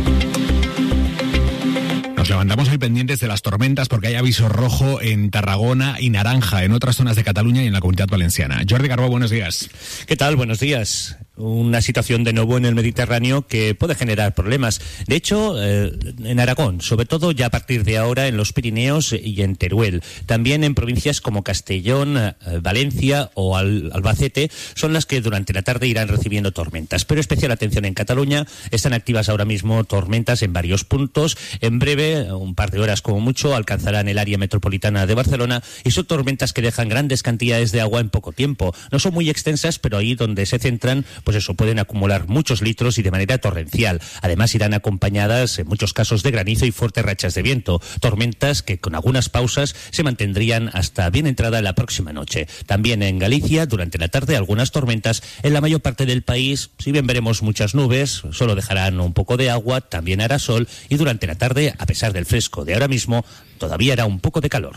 Nos levantamos hoy pendientes de las tormentas porque hay aviso rojo en Tarragona y naranja en otras zonas de Cataluña y en la Comunidad Valenciana. Jordi Carbó, buenos días. ¿Qué tal? Buenos días. Una situación de nuevo en el Mediterráneo que puede generar problemas. De hecho, en Aragón, sobre todo ya a partir de ahora en los Pirineos y en Teruel. También en provincias como Castellón, Valencia o Albacete son las que durante la tarde irán recibiendo tormentas. Pero especial atención en Cataluña. Están activas ahora mismo tormentas en varios puntos. En breve, un par de horas como mucho, alcanzarán el área metropolitana de Barcelona y son tormentas que dejan grandes cantidades de agua en poco tiempo. No son muy extensas, pero ahí donde se centran, pues eso, pueden acumular muchos litros y de manera torrencial. Además irán acompañadas en muchos casos de granizo y fuertes rachas de viento. Tormentas que con algunas pausas se mantendrían hasta bien entrada la próxima noche. También en Galicia, durante la tarde, algunas tormentas. En la mayor parte del país, si bien veremos muchas nubes, solo dejarán un poco de agua, también hará sol y durante la tarde, a pesar del fresco de ahora mismo, todavía hará un poco de calor.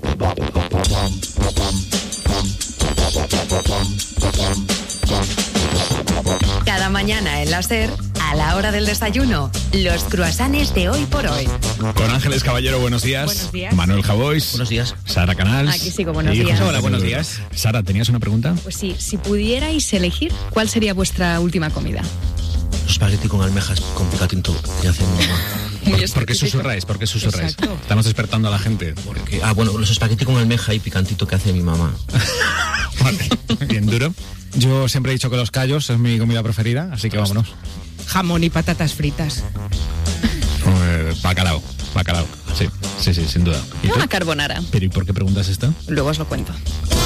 Cada mañana en la SER, a la hora del desayuno, los cruasanes de Hoy por Hoy. Con Ángeles Caballero, buenos días. Buenos días. Manuel Javois. Buenos días. Sara Canals. Aquí sigo, buenos días. Hola, buenos días. Sara, ¿tenías una pregunta? Pues sí, si pudierais elegir, ¿cuál sería vuestra última comida? Espagueti con almejas, con picatito que hace mi mamá. ¿Por qué susurráis? ¿Por qué susurráis? Exacto. Estamos despertando a la gente. Porque, bueno, los espagueti con almeja y picantito que hace mi mamá. Vale. Bien duro. Yo siempre he dicho que los callos es mi comida preferida, así que vámonos. Jamón y patatas fritas. Bacalao. Sí, sin duda. ¿Y tú? Carbonara. ¿Pero y por qué preguntas esto? Luego os lo cuento.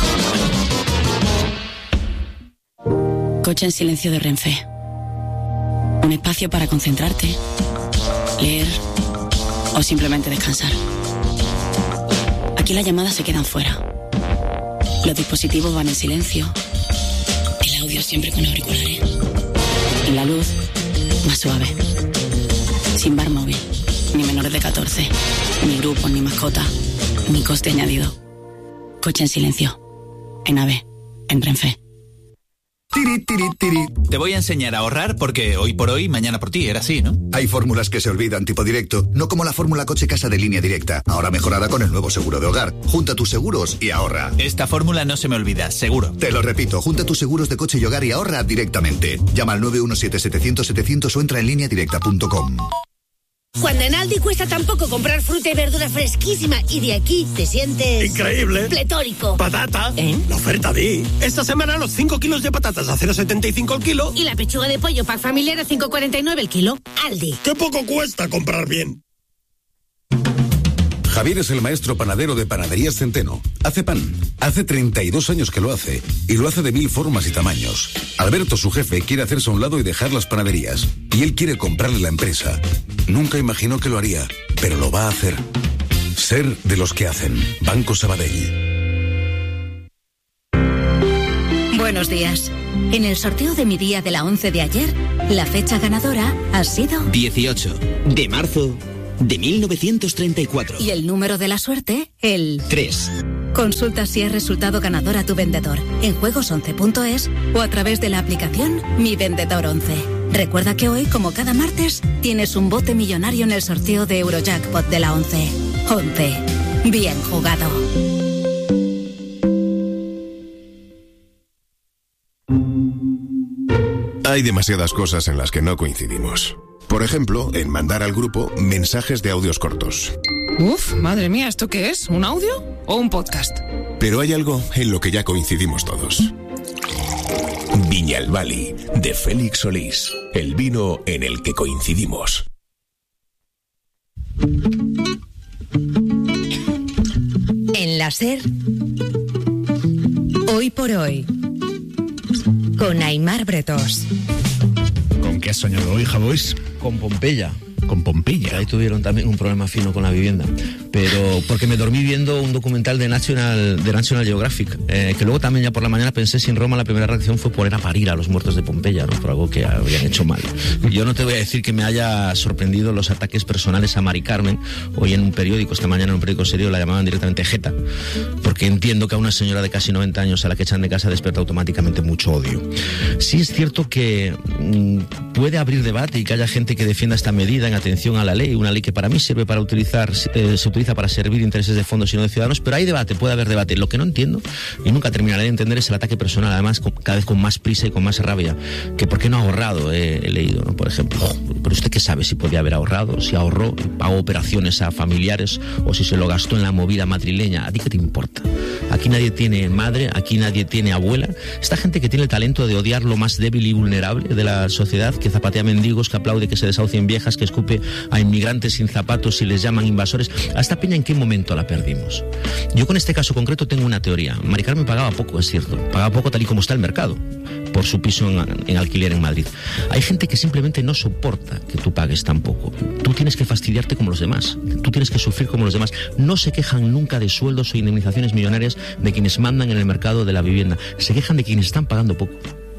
Coche en silencio de Renfe. Un espacio para concentrarte, leer o simplemente descansar. Aquí las llamadas se quedan fuera. Los dispositivos van en silencio. El audio siempre con auriculares. Y la luz más suave. Sin bar móvil, ni menores de 14, ni grupos, ni mascota, ni coste añadido. Coche en silencio. En AVE, en Renfe. Te voy a enseñar a ahorrar porque hoy por hoy, mañana por ti, era así, ¿no? Hay fórmulas que se olvidan tipo directo, no como la fórmula coche casa de Línea Directa, ahora mejorada con el nuevo seguro de hogar. Junta tus seguros y ahorra. Esta fórmula no se me olvida, seguro. Te lo repito, junta tus seguros de coche y hogar y ahorra directamente. Llama al 917-700-700 o entra en lineadirecta.com. Cuando en Aldi cuesta tan poco comprar fruta y verdura fresquísima y de aquí te sientes... ¡increíble! ¡Pletórico! ¡Patata! La oferta di. Esta semana los 5 kilos de patatas a 0,75 el kilo. Y la pechuga de pollo pack familiar a 5,49 el kilo. Aldi. ¡Qué poco cuesta comprar bien! Javier es el maestro panadero de Panaderías Centeno. Hace pan. Hace 32 años que lo hace. Y lo hace de 1000 formas y tamaños. Alberto, su jefe, quiere hacerse a un lado y dejar las panaderías. Y él quiere comprarle la empresa. Nunca imaginó que lo haría, pero lo va a hacer. Ser de los que hacen. Banco Sabadell. Buenos días. En el sorteo de mi día de la 11 de ayer, la fecha ganadora ha sido... 18 de marzo de 1934. Y el número de la suerte, el... 3. Consulta si has resultado ganador a tu vendedor en juegos11.es o a través de la aplicación Mi Vendedor 11. Recuerda que hoy, como cada martes, tienes un bote millonario en el sorteo de Eurojackpot de la 11. 11. Bien jugado. Hay demasiadas cosas en las que no coincidimos. Por ejemplo, en mandar al grupo mensajes de audios cortos. Uf, madre mía, ¿esto qué es? ¿Un audio o un podcast? Pero hay algo en lo que ya coincidimos todos. Viñalbali, de Félix Solís. El vino en el que coincidimos. En la SER, Hoy por Hoy, con Aimar Bretos. ¿Con qué has soñado hoy, Javois? Con Pompeya. Con Pompeya. Ahí tuvieron también un problema fino con la vivienda. Pero porque me dormí viendo un documental de National Geographic, que luego también ya por la mañana pensé si en Roma la primera reacción fue poner a parir a los muertos de Pompeya, ¿no? Por algo que habían hecho mal. Yo no te voy a decir que me haya sorprendido los ataques personales a Mari Carmen. Hoy en un periódico, esta mañana en un periódico serio, la llamaban directamente Jeta, porque entiendo que a una señora de casi 90 años a la que echan de casa despierta automáticamente mucho odio. Sí es cierto que puede abrir debate y que haya gente que defienda esta medida en atención a la ley, una ley que para mí sirve para se utiliza para servir intereses de fondos y no de ciudadanos, pero hay debate, puede haber debate. Lo que no entiendo, y nunca terminaré de entender, es el ataque personal, además cada vez con más prisa y con más rabia, que por qué no ha ahorrado, he leído, ¿no? Por ejemplo, pero usted qué sabe si podía haber ahorrado, si ahorró, pagó operaciones a familiares o si se lo gastó en la movida madrileña. ¿A ti qué te importa? Aquí nadie tiene madre, aquí nadie tiene abuela. Esta gente que tiene el talento de odiar lo más débil y vulnerable de la sociedad, que zapatea mendigos, que aplaude que se desahucien viejas, que escupe a inmigrantes sin zapatos y les llaman invasores. ¿A esta peña en qué momento la perdimos? Yo con este caso concreto tengo una teoría. Mari Carmen pagaba poco, es cierto. Pagaba poco tal y como está el mercado por su piso en alquiler en Madrid. Hay gente que simplemente no soporta que tú pagues tan poco. Tú tienes que fastidiarte como los demás. Tú tienes que sufrir como los demás. No se quejan nunca de sueldos o indemnizaciones millonarias de quienes mandan en el mercado de la vivienda. Se quejan de quienes están pagando poco.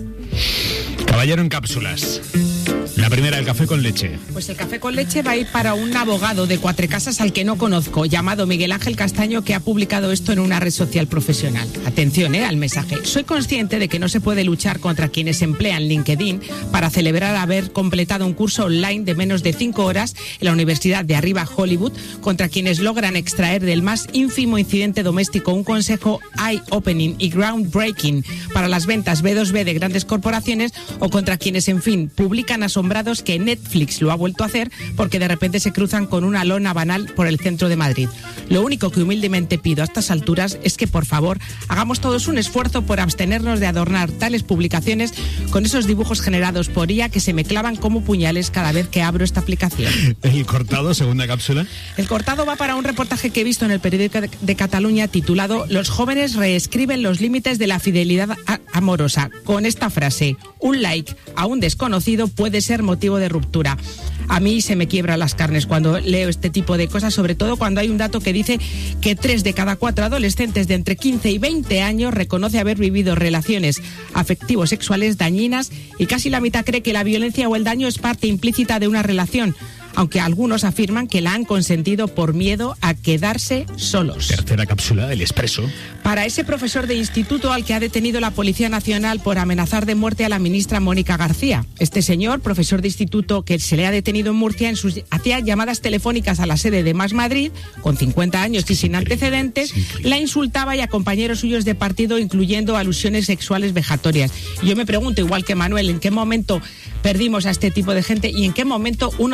Caballero en cápsulas. La primera, el café con leche. Pues el café con leche va a ir para un abogado de Cuatrecasas al que no conozco, llamado Miguel Ángel Castaño, que ha publicado esto en una red social profesional. Atención, al mensaje. Soy consciente de que no se puede luchar contra quienes emplean LinkedIn para celebrar haber completado un curso online de menos de 5 horas en la Universidad de Arriba Hollywood, contra quienes logran extraer del más ínfimo incidente doméstico un consejo eye-opening y groundbreaking para las ventas B2B de grandes corporaciones, o contra quienes, en fin, publican asombrados que Netflix lo ha vuelto a hacer porque de repente se cruzan con una lona banal por el centro de Madrid. Lo único que humildemente pido a estas alturas es que, por favor, hagamos todos un esfuerzo por abstenernos de adornar tales publicaciones con esos dibujos generados por IA que se me clavan como puñales cada vez que abro esta aplicación. ¿El cortado, segunda cápsula? El cortado va para un reportaje que he visto en el periódico de Cataluña titulado «Los jóvenes reescriben los límites de la fidelidad amorosa», con esta frase: un like a un desconocido puede ser motivo de ruptura. A mí se me quiebran las carnes cuando leo este tipo de cosas, sobre todo cuando hay un dato que dice que 3 de cada 4 adolescentes de entre 15 y 20 años reconoce haber vivido relaciones afectivo-sexuales dañinas, y casi la mitad cree que la violencia o el daño es parte implícita de una relación, aunque algunos afirman que la han consentido por miedo a quedarse solos. Tercera cápsula, el expreso. Para ese profesor de instituto al que ha detenido la Policía Nacional por amenazar de muerte a la ministra Mónica García. Este señor, profesor de instituto que se le ha detenido en Murcia, hacía llamadas telefónicas a la sede de Más Madrid, con 50 años y sin antecedentes, la insultaba y a compañeros suyos de partido, incluyendo alusiones sexuales vejatorias. Y yo me pregunto, igual que Manuel, ¿en qué momento perdimos a este tipo de gente y en qué momento uno decide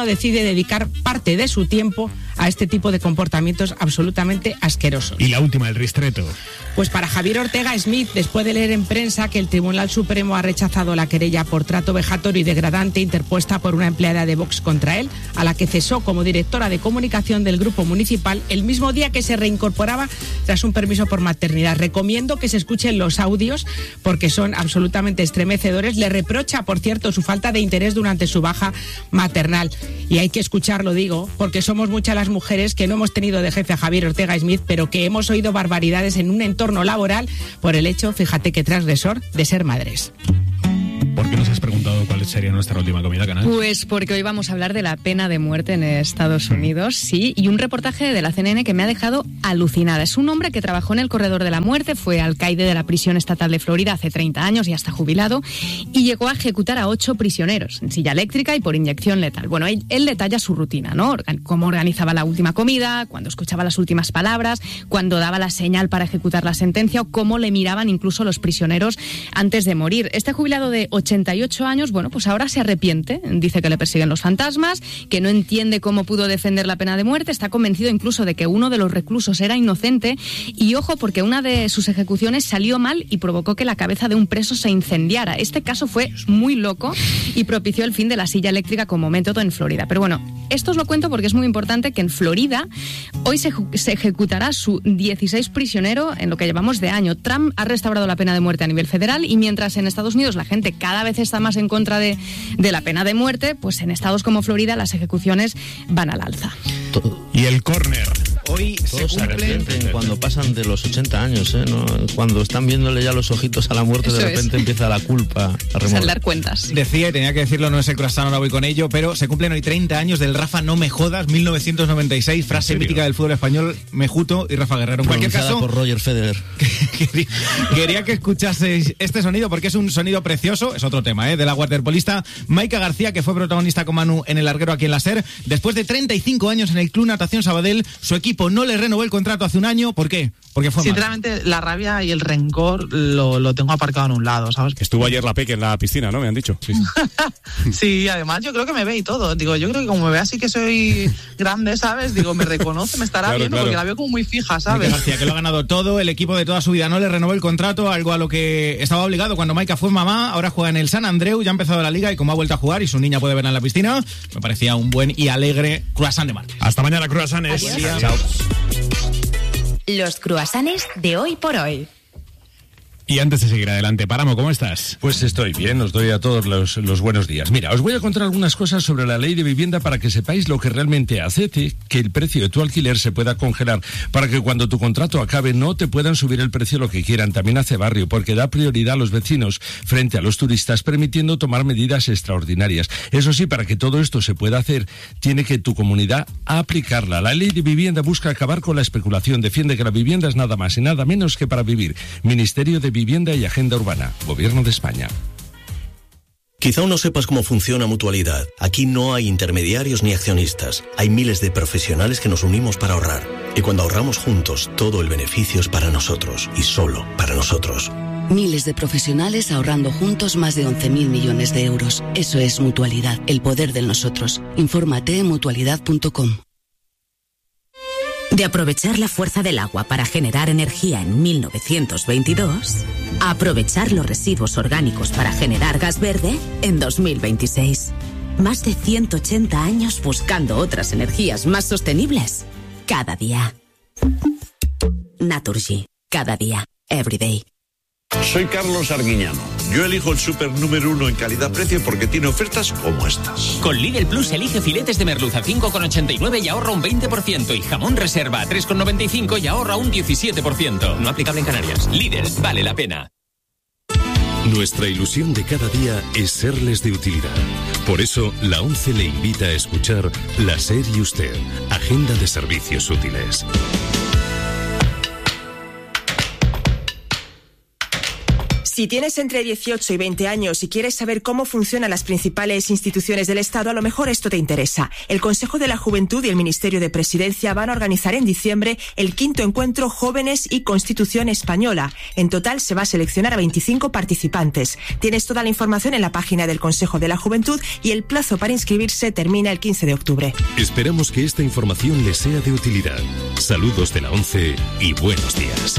dedicar parte de su tiempo a este tipo de comportamientos absolutamente asquerosos. Y la última, el ristreto. Pues para Javier Ortega Smith, después de leer en prensa que el Tribunal Supremo ha rechazado la querella por trato vejatorio y degradante interpuesta por una empleada de Vox contra él, a la que cesó como directora de comunicación del grupo municipal el mismo día que se reincorporaba tras un permiso por maternidad. Recomiendo que se escuchen los audios porque son absolutamente estremecedores. Le reprocha, por cierto, su falta de interés durante su baja maternal. Y hay que escucharlo, digo, porque somos muchas las mujeres que no hemos tenido de jefe a Javier Ortega Smith, pero que hemos oído barbaridades en un entorno laboral por el hecho, fíjate que transgresor, de ser madres. ¿Por qué nos has preguntado cuál sería nuestra última comida, Canal? Pues porque hoy vamos a hablar de la pena de muerte en Estados Unidos, sí, y un reportaje de la CNN que me ha dejado alucinada. Es un hombre que trabajó en el corredor de la muerte, fue alcaide de la prisión estatal de Florida hace 30 años y hasta jubilado, y llegó a ejecutar a 8 prisioneros en silla eléctrica y por inyección letal. Bueno, él detalla su rutina, ¿no? Cómo organizaba la última comida, cuando escuchaba las últimas palabras, cuando daba la señal para ejecutar la sentencia o cómo le miraban incluso los prisioneros antes de morir. Este jubilado de 88 años, bueno, pues ahora se arrepiente, dice que le persiguen los fantasmas, que no entiende cómo pudo defender la pena de muerte, está convencido incluso de que uno de los reclusos era inocente y ojo porque una de sus ejecuciones salió mal y provocó que la cabeza de un preso se incendiara. Este caso fue muy loco y propició el fin de la silla eléctrica como método en Florida. Pero bueno, esto os lo cuento porque es muy importante que en Florida hoy se ejecutará su 16 prisionero en lo que llevamos de año. Trump ha restaurado la pena de muerte a nivel federal y mientras en Estados Unidos la gente cada vez está más en contra de la pena de muerte, pues en estados como Florida las ejecuciones van al alza. Y el córner. Hoy todos se arrepienten cuando pasan de los 80 años, ¿eh? ¿No? Cuando están viéndole ya los ojitos a la muerte, eso de repente empieza la culpa a remover. Dar cuentas. Decía, y tenía que decirlo, no es el croissant, ahora voy con ello, pero se cumplen hoy 30 años del Rafa no me jodas, 1996, frase mítica del fútbol español, Mejuto y Rafa Guerrero. En cualquier caso, por Roger Federer. Quería que escuchaseis este sonido porque es un sonido precioso, es otro tema, de la waterpolista Maika García, que fue protagonista con Manu en el larguero aquí en la SER. Después de 35 años en el Club Natación Sabadell, su equipo no le renovó el contrato hace un año. ¿Por qué? Porque fue sinceramente, la rabia y el rencor lo tengo aparcado en un lado, ¿sabes? Estuvo ayer la Peque en la piscina, ¿no? Me han dicho. Sí, sí, además yo creo que me ve y todo. Digo, yo creo que como me ve así que soy grande, ¿sabes? Digo, me reconoce, me estará viendo porque la veo como muy fija, ¿sabes? García, que lo ha ganado todo, el equipo de toda su vida no le renovó el contrato, algo a lo que estaba obligado cuando Maika fue mamá, ahora juega en el San Andreu, ya ha empezado la liga y como ha vuelto a jugar y su niña puede verla en la piscina, me parecía un buen y alegre croissant de martes. Hasta mañana, croissants. Chao. Los croissants de hoy por hoy. Y antes de seguir adelante, Páramo, ¿cómo estás? Pues estoy bien, os doy a todos los buenos días. Mira, os voy a contar algunas cosas sobre la ley de vivienda para que sepáis lo que realmente hace que el precio de tu alquiler se pueda congelar, para que cuando tu contrato acabe no te puedan subir el precio lo que quieran. También hace barrio, porque da prioridad a los vecinos frente a los turistas, permitiendo tomar medidas extraordinarias. Eso sí, para que todo esto se pueda hacer, tiene que tu comunidad aplicarla. La ley de vivienda busca acabar con la especulación, defiende que la vivienda es nada más y nada menos que para vivir. Ministerio de Vivienda y Agenda Urbana, Gobierno de España. Quizá aún no sepas cómo funciona Mutualidad. Aquí no hay intermediarios ni accionistas. Hay miles de profesionales que nos unimos para ahorrar. Y cuando ahorramos juntos, todo el beneficio es para nosotros y solo para nosotros. Miles de profesionales ahorrando juntos más de 11.000 millones de euros. Eso es Mutualidad, el poder del nosotros. Infórmate en mutualidad.com. De aprovechar la fuerza del agua para generar energía en 1922, a aprovechar los residuos orgánicos para generar gas verde en 2026. Más de 180 años buscando otras energías más sostenibles. Cada día. Naturgy. Cada día. Every day. Soy Carlos Arguiñano. Yo elijo el súper número 1 en calidad-precio porque tiene ofertas como estas. Con Lidl Plus elige filetes de merluza 5,89 y ahorra un 20%. Y jamón reserva a 3,95 y ahorra un 17%. No aplicable en Canarias. Lidl, vale la pena. Nuestra ilusión de cada día es serles de utilidad. Por eso, la ONCE le invita a escuchar La SER y Usted, Agenda de Servicios Útiles. Si tienes entre 18 y 20 años y quieres saber cómo funcionan las principales instituciones del Estado, a lo mejor esto te interesa. El Consejo de la Juventud y el Ministerio de Presidencia van a organizar en diciembre el 5º encuentro Jóvenes y Constitución Española. En total se va a seleccionar a 25 participantes. Tienes toda la información en la página del Consejo de la Juventud y el plazo para inscribirse termina el 15 de octubre. Esperamos que esta información les sea de utilidad. Saludos de la ONCE y buenos días.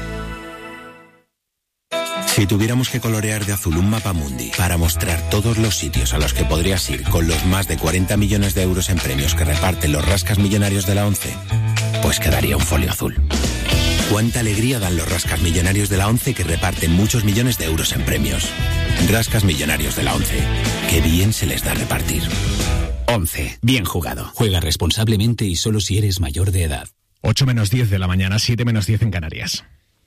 Si tuviéramos que colorear de azul un mapamundi para mostrar todos los sitios a los que podrías ir con los más de 40 millones de euros en premios que reparten los rascas millonarios de la ONCE, pues quedaría un folio azul. Cuánta alegría dan los rascas millonarios de la ONCE que reparten muchos millones de euros en premios. Rascas millonarios de la ONCE. Qué bien se les da repartir. ONCE. Bien jugado. Juega responsablemente y solo si eres mayor de edad. 8 menos 10 de la mañana, 7 menos 10 en Canarias.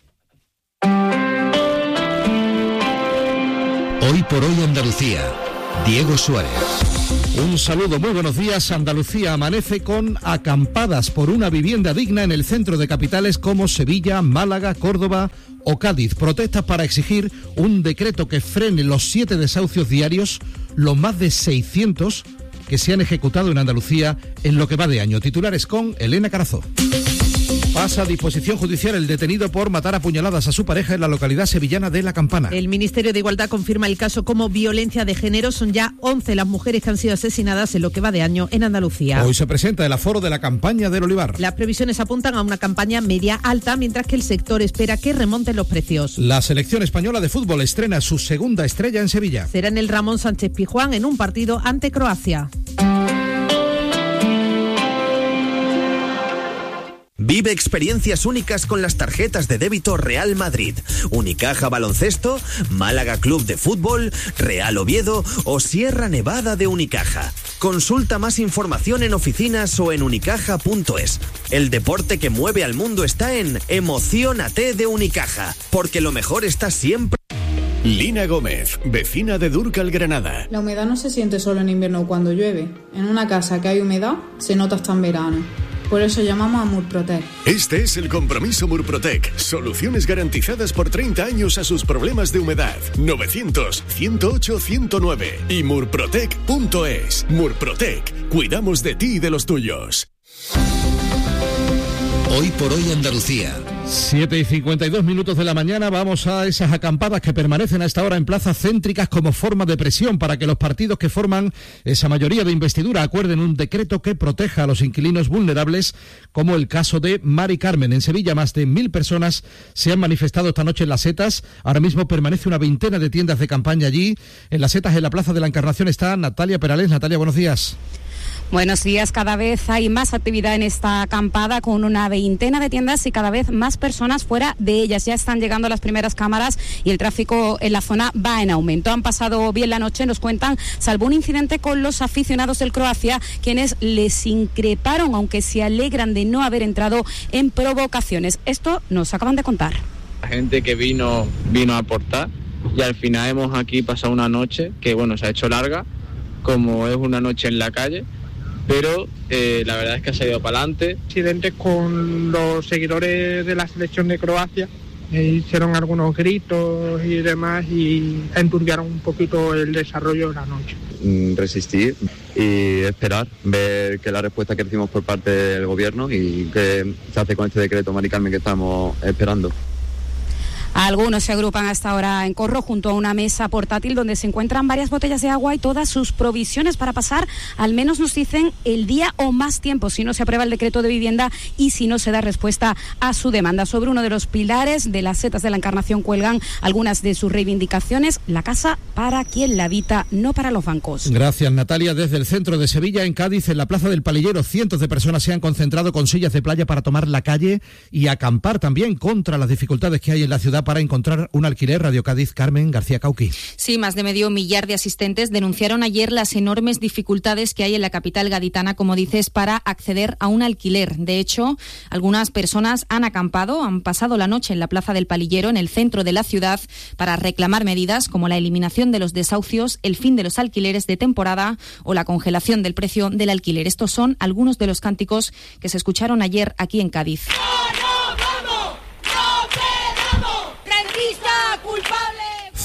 Hoy por hoy Andalucía, Diego Suárez. Un saludo, muy buenos días. Andalucía amanece con acampadas por una vivienda digna en el centro de capitales como Sevilla, Málaga, Córdoba o Cádiz. Protestas para exigir un decreto que frene los 7 desahucios diarios, los más de 600 que se han ejecutado en Andalucía en lo que va de año. Titulares con Elena Carazó. Pasa a disposición judicial el detenido por matar a puñaladas a su pareja en la localidad sevillana de La Campana. El Ministerio de Igualdad confirma el caso como violencia de género. Son ya 11 las mujeres que han sido asesinadas en lo que va de año en Andalucía. Hoy se presenta el aforo de la campaña del olivar. Las previsiones apuntan a una campaña media-alta, mientras que el sector espera que remonten los precios. La selección española de fútbol estrena su segunda estrella en Sevilla. Será en el Ramón Sánchez Pizjuán en un partido ante Croacia. Vive experiencias únicas con las tarjetas de débito Real Madrid, Unicaja Baloncesto, Málaga Club de Fútbol, Real Oviedo o Sierra Nevada de Unicaja. Consulta más información en oficinas o en unicaja.es. El deporte que mueve al mundo está en Emociónate de Unicaja, porque lo mejor está siempre. Lina Gómez, vecina de Dúrcal, Granada. La humedad no se siente solo en invierno o cuando llueve. En una casa que hay humedad, se nota hasta en verano. Por eso llamamos a Murprotec. Este es el compromiso Murprotec. Soluciones garantizadas por 30 años a sus problemas de humedad. 900-108-109 y murprotec.es. Murprotec. Cuidamos de ti y de los tuyos. Hoy por hoy Andalucía. 7:52 de la mañana, vamos a esas acampadas que permanecen a esta hora en plazas céntricas como forma de presión para que los partidos que forman esa mayoría de investidura acuerden un decreto que proteja a los inquilinos vulnerables, como el caso de Mari Carmen. En Sevilla, más de 1.000 personas se han manifestado esta noche en Las Setas. Ahora mismo permanece una veintena de tiendas de campaña allí. En Las Setas, en la Plaza de la Encarnación, está Natalia Perales. Natalia, buenos días. Buenos días. Cada vez hay más actividad en esta acampada con una veintena de tiendas y cada vez más personas fuera de ellas. Ya están llegando las primeras cámaras y el tráfico en la zona va en aumento. Han pasado bien la noche, nos cuentan, salvo un incidente con los aficionados del Croacia, quienes les increparon, aunque se alegran de no haber entrado en provocaciones. Esto nos acaban de contar. La gente que vino a aportar y al final hemos aquí pasado una noche que, bueno, se ha hecho larga, como es una noche en la calle, pero la verdad es que ha salido para adelante. Incidentes con los seguidores de la selección de Croacia, hicieron algunos gritos y demás y enturbiaron un poquito el desarrollo de la noche. Resistir y esperar, ver que la respuesta que recibimos por parte del gobierno y qué se hace con este decreto, Mari Carmen, que estamos esperando. Algunos se agrupan hasta ahora en corro junto a una mesa portátil donde se encuentran varias botellas de agua y todas sus provisiones para pasar, al menos nos dicen, el día o más tiempo si no se aprueba el decreto de vivienda y si no se da respuesta a su demanda. Sobre uno de los pilares de las Setas de la Encarnación cuelgan algunas de sus reivindicaciones: la casa para quien la habita, no para los bancos. Gracias, Natalia. Desde el centro de Sevilla, en Cádiz, en la Plaza del Palillero, cientos de personas se han concentrado con sillas de playa para tomar la calle y acampar también contra las dificultades que hay en la ciudad para encontrar un alquiler. Radio Cádiz, Carmen García Cauqui. Sí, más de medio millar de asistentes denunciaron ayer las enormes dificultades que hay en la capital gaditana, como dices, para acceder a un alquiler. De hecho, algunas personas han acampado, han pasado la noche en la Plaza del Palillero, en el centro de la ciudad, para reclamar medidas como la eliminación de los desahucios, el fin de los alquileres de temporada o la congelación del precio del alquiler. Estos son algunos de los cánticos que se escucharon ayer aquí en Cádiz. ¡Rentista culpable!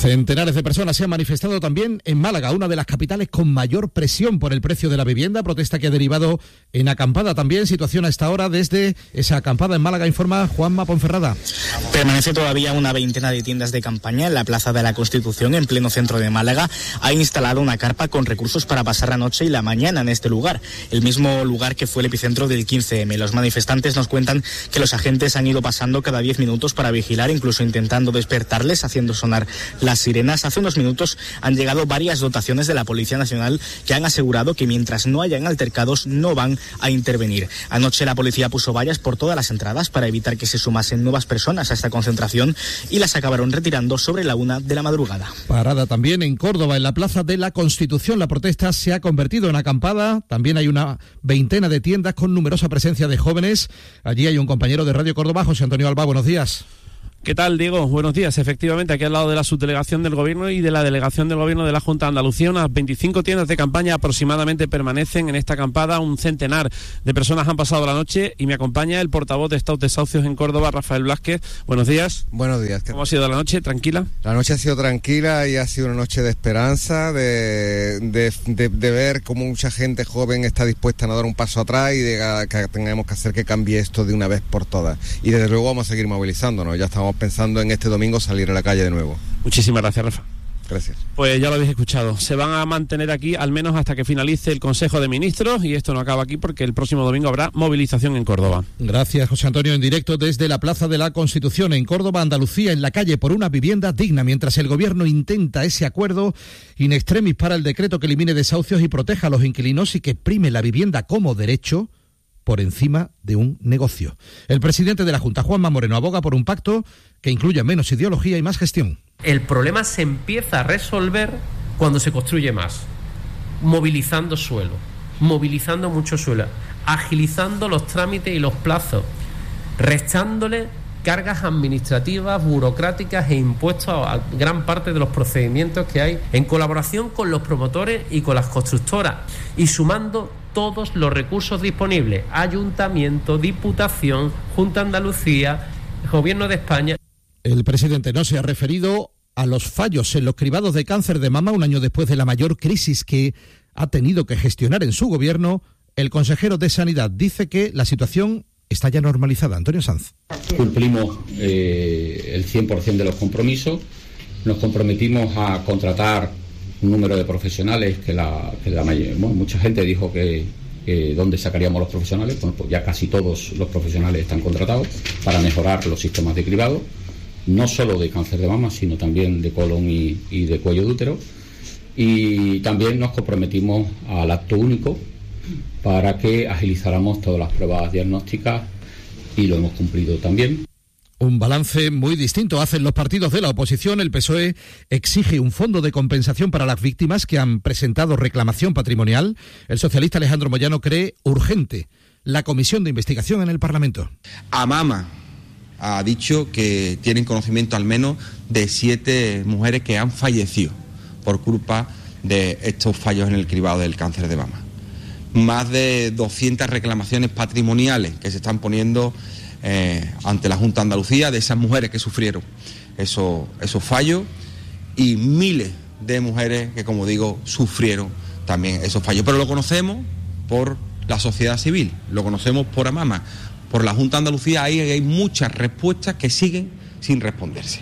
Centenares de personas se han manifestado también en Málaga, una de las capitales con mayor presión por el precio de la vivienda, protesta que ha derivado en acampada también. Situación a esta hora desde esa acampada en Málaga, informa Juanma Ponferrada. Permanece todavía una veintena de tiendas de campaña en la Plaza de la Constitución, en pleno centro de Málaga. Ha instalado una carpa con recursos para pasar la noche y la mañana en este lugar, el mismo lugar que fue el epicentro del 15M. Los manifestantes nos cuentan que los agentes han ido pasando cada 10 minutos para vigilar, incluso intentando despertarles, haciendo sonar las sirenas. Hace unos minutos han llegado varias dotaciones de la Policía Nacional que han asegurado que mientras no hayan altercados no van a intervenir. Anoche la policía puso vallas por todas las entradas para evitar que se sumasen nuevas personas a esta concentración y las acabaron retirando sobre la 1 de la madrugada. Parada también en Córdoba, en la Plaza de la Constitución. La protesta se ha convertido en acampada. También hay una veintena de tiendas con numerosa presencia de jóvenes. Allí hay un compañero de Radio Córdoba, José Antonio Alba. Buenos días. ¿Qué tal, Diego? Buenos días. Efectivamente, aquí al lado de la subdelegación del Gobierno y de la delegación del Gobierno de la Junta de Andalucía, unas 25 tiendas de campaña aproximadamente permanecen en esta acampada. Un centenar de personas han pasado la noche y me acompaña el portavoz de Staut Desahucios en Córdoba, Rafael Blázquez. Buenos días. Buenos días. ¿Cómo ha sido la noche? ¿Tranquila? La noche ha sido tranquila y ha sido una noche de esperanza, de ver cómo mucha gente joven está dispuesta a no dar un paso atrás y de que tengamos que hacer que cambie esto de una vez por todas. Y desde luego vamos a seguir movilizándonos. Ya estamos pensando en este domingo salir a la calle de nuevo. Muchísimas gracias, Rafa. Gracias. Pues ya lo habéis escuchado. Se van a mantener aquí al menos hasta que finalice el Consejo de Ministros y esto no acaba aquí porque el próximo domingo habrá movilización en Córdoba. Gracias, José Antonio. En directo desde la Plaza de la Constitución en Córdoba, Andalucía, en la calle por una vivienda digna, mientras el Gobierno intenta ese acuerdo in extremis para el decreto que elimine desahucios y proteja a los inquilinos y que prime la vivienda como derecho por encima de un negocio. El presidente de la Junta, Juanma Moreno, aboga por un pacto que incluya menos ideología y más gestión. El problema se empieza a resolver cuando se construye más, movilizando suelo, movilizando mucho suelo, agilizando los trámites y los plazos, restándole cargas administrativas, burocráticas e impuestos a gran parte de los procedimientos que hay, en colaboración con los promotores y con las constructoras, y sumando todos los recursos disponibles: Ayuntamiento, Diputación, Junta de Andalucía, Gobierno de España. El presidente no se ha referido a los fallos en los cribados de cáncer de mama un año después de la mayor crisis que ha tenido que gestionar en su gobierno. El consejero de Sanidad dice que la situación está ya normalizada. Antonio Sanz. Cumplimos el 100% de los compromisos. Nos comprometimos a contratar un número de profesionales que mucha gente dijo que dónde sacaríamos los profesionales. Bueno, pues ya casi todos los profesionales están contratados para mejorar los sistemas de cribado, no solo de cáncer de mama, sino también de colon y de cuello de útero. Y también nos comprometimos al acto único para que agilizáramos todas las pruebas diagnósticas y lo hemos cumplido también. Un balance muy distinto hacen los partidos de la oposición. El PSOE exige un fondo de compensación para las víctimas que han presentado reclamación patrimonial. El socialista Alejandro Moyano cree urgente la comisión de investigación en el Parlamento. AMAMA ha dicho que tienen conocimiento al menos de 7 mujeres que han fallecido por culpa de estos fallos en el cribado del cáncer de mama. Más de 200 reclamaciones patrimoniales que se están poniendo ante la Junta de Andalucía de esas mujeres que sufrieron esos fallos, y miles de mujeres que, como digo, sufrieron también esos fallos. Pero lo conocemos por la sociedad civil, lo conocemos por AMAMA, por la Junta de Andalucía. Ahí hay muchas respuestas que siguen sin responderse.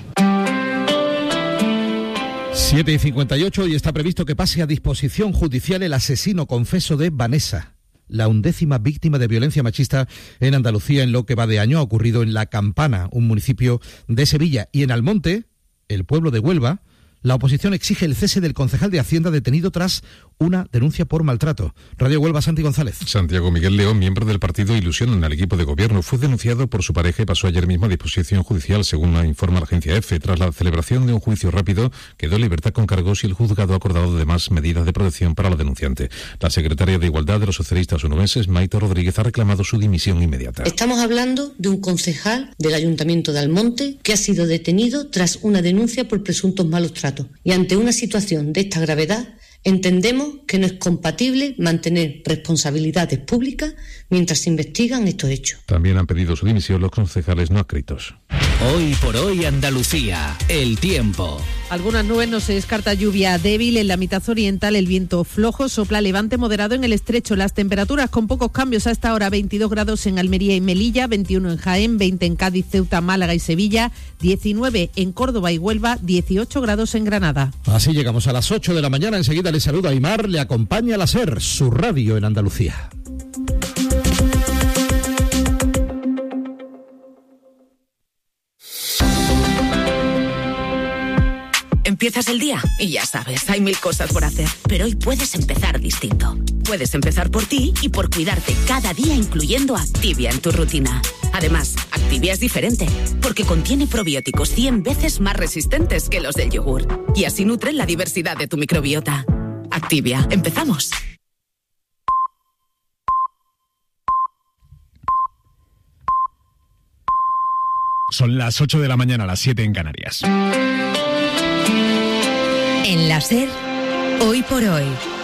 7:58 y está previsto que pase a disposición judicial el asesino confeso de Vanessa, la 11ª víctima de violencia machista en Andalucía en lo que va de año. Ha ocurrido en La Campana, un municipio de Sevilla, y en Almonte, el pueblo de Huelva. La oposición exige el cese del concejal de Hacienda detenido tras una denuncia por maltrato. Radio Huelva, Santi González. Santiago Miguel León, miembro del partido Ilusión en el equipo de gobierno, fue denunciado por su pareja y pasó ayer mismo a disposición judicial, según informa la agencia EFE. Tras la celebración de un juicio rápido, quedó en libertad con cargos y el juzgado ha acordado además medidas de protección para la denunciante. La secretaria de Igualdad de los socialistas onubenses, Maite Rodríguez, ha reclamado su dimisión inmediata. Estamos hablando de un concejal del Ayuntamiento de Almonte que ha sido detenido tras una denuncia por presuntos malos tratos. Y ante una situación de esta gravedad, entendemos que no es compatible mantener responsabilidades públicas mientras se investigan estos hechos. También han pedido su dimisión los concejales no adscritos. Hoy por hoy Andalucía, el tiempo. Algunas nubes, no se descarta lluvia débil en la mitad oriental, el viento flojo, sopla levante moderado en el estrecho. Las temperaturas con pocos cambios a esta hora: 22 grados en Almería y Melilla, 21 en Jaén, 20 en Cádiz, Ceuta, Málaga y Sevilla, 19 en Córdoba y Huelva, 18 grados en Granada. Así llegamos a las 8 de la mañana. Enseguida le saluda Aymar, le acompaña la SER, su radio en Andalucía. Empiezas el día y ya sabes, hay 1000 cosas por hacer. Pero hoy puedes empezar distinto. Puedes empezar por ti y por cuidarte cada día, incluyendo Activia en tu rutina. Además, Activia es diferente, porque contiene probióticos 100 veces más resistentes que los del yogur. Y así nutren la diversidad de tu microbiota. Activia, empezamos. Son las 8 de la mañana, las 7 en Canarias. En la SER, hoy por hoy,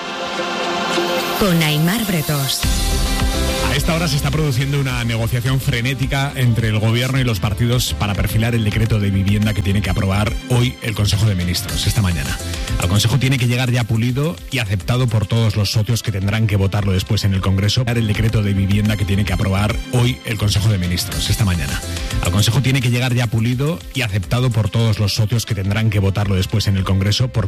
con Aymar Bretos. A esta hora se está produciendo una negociación frenética entre el Gobierno y los partidos para perfilar el decreto de vivienda que tiene que aprobar hoy el Consejo de Ministros, esta mañana. Al Consejo tiene que llegar ya pulido y aceptado por todos los socios que tendrán que votarlo después en el Congreso. El decreto de vivienda que tiene que aprobar hoy el Consejo de Ministros, esta mañana. Al Consejo tiene que llegar ya pulido y aceptado por todos los socios que tendrán que votarlo después en el Congreso.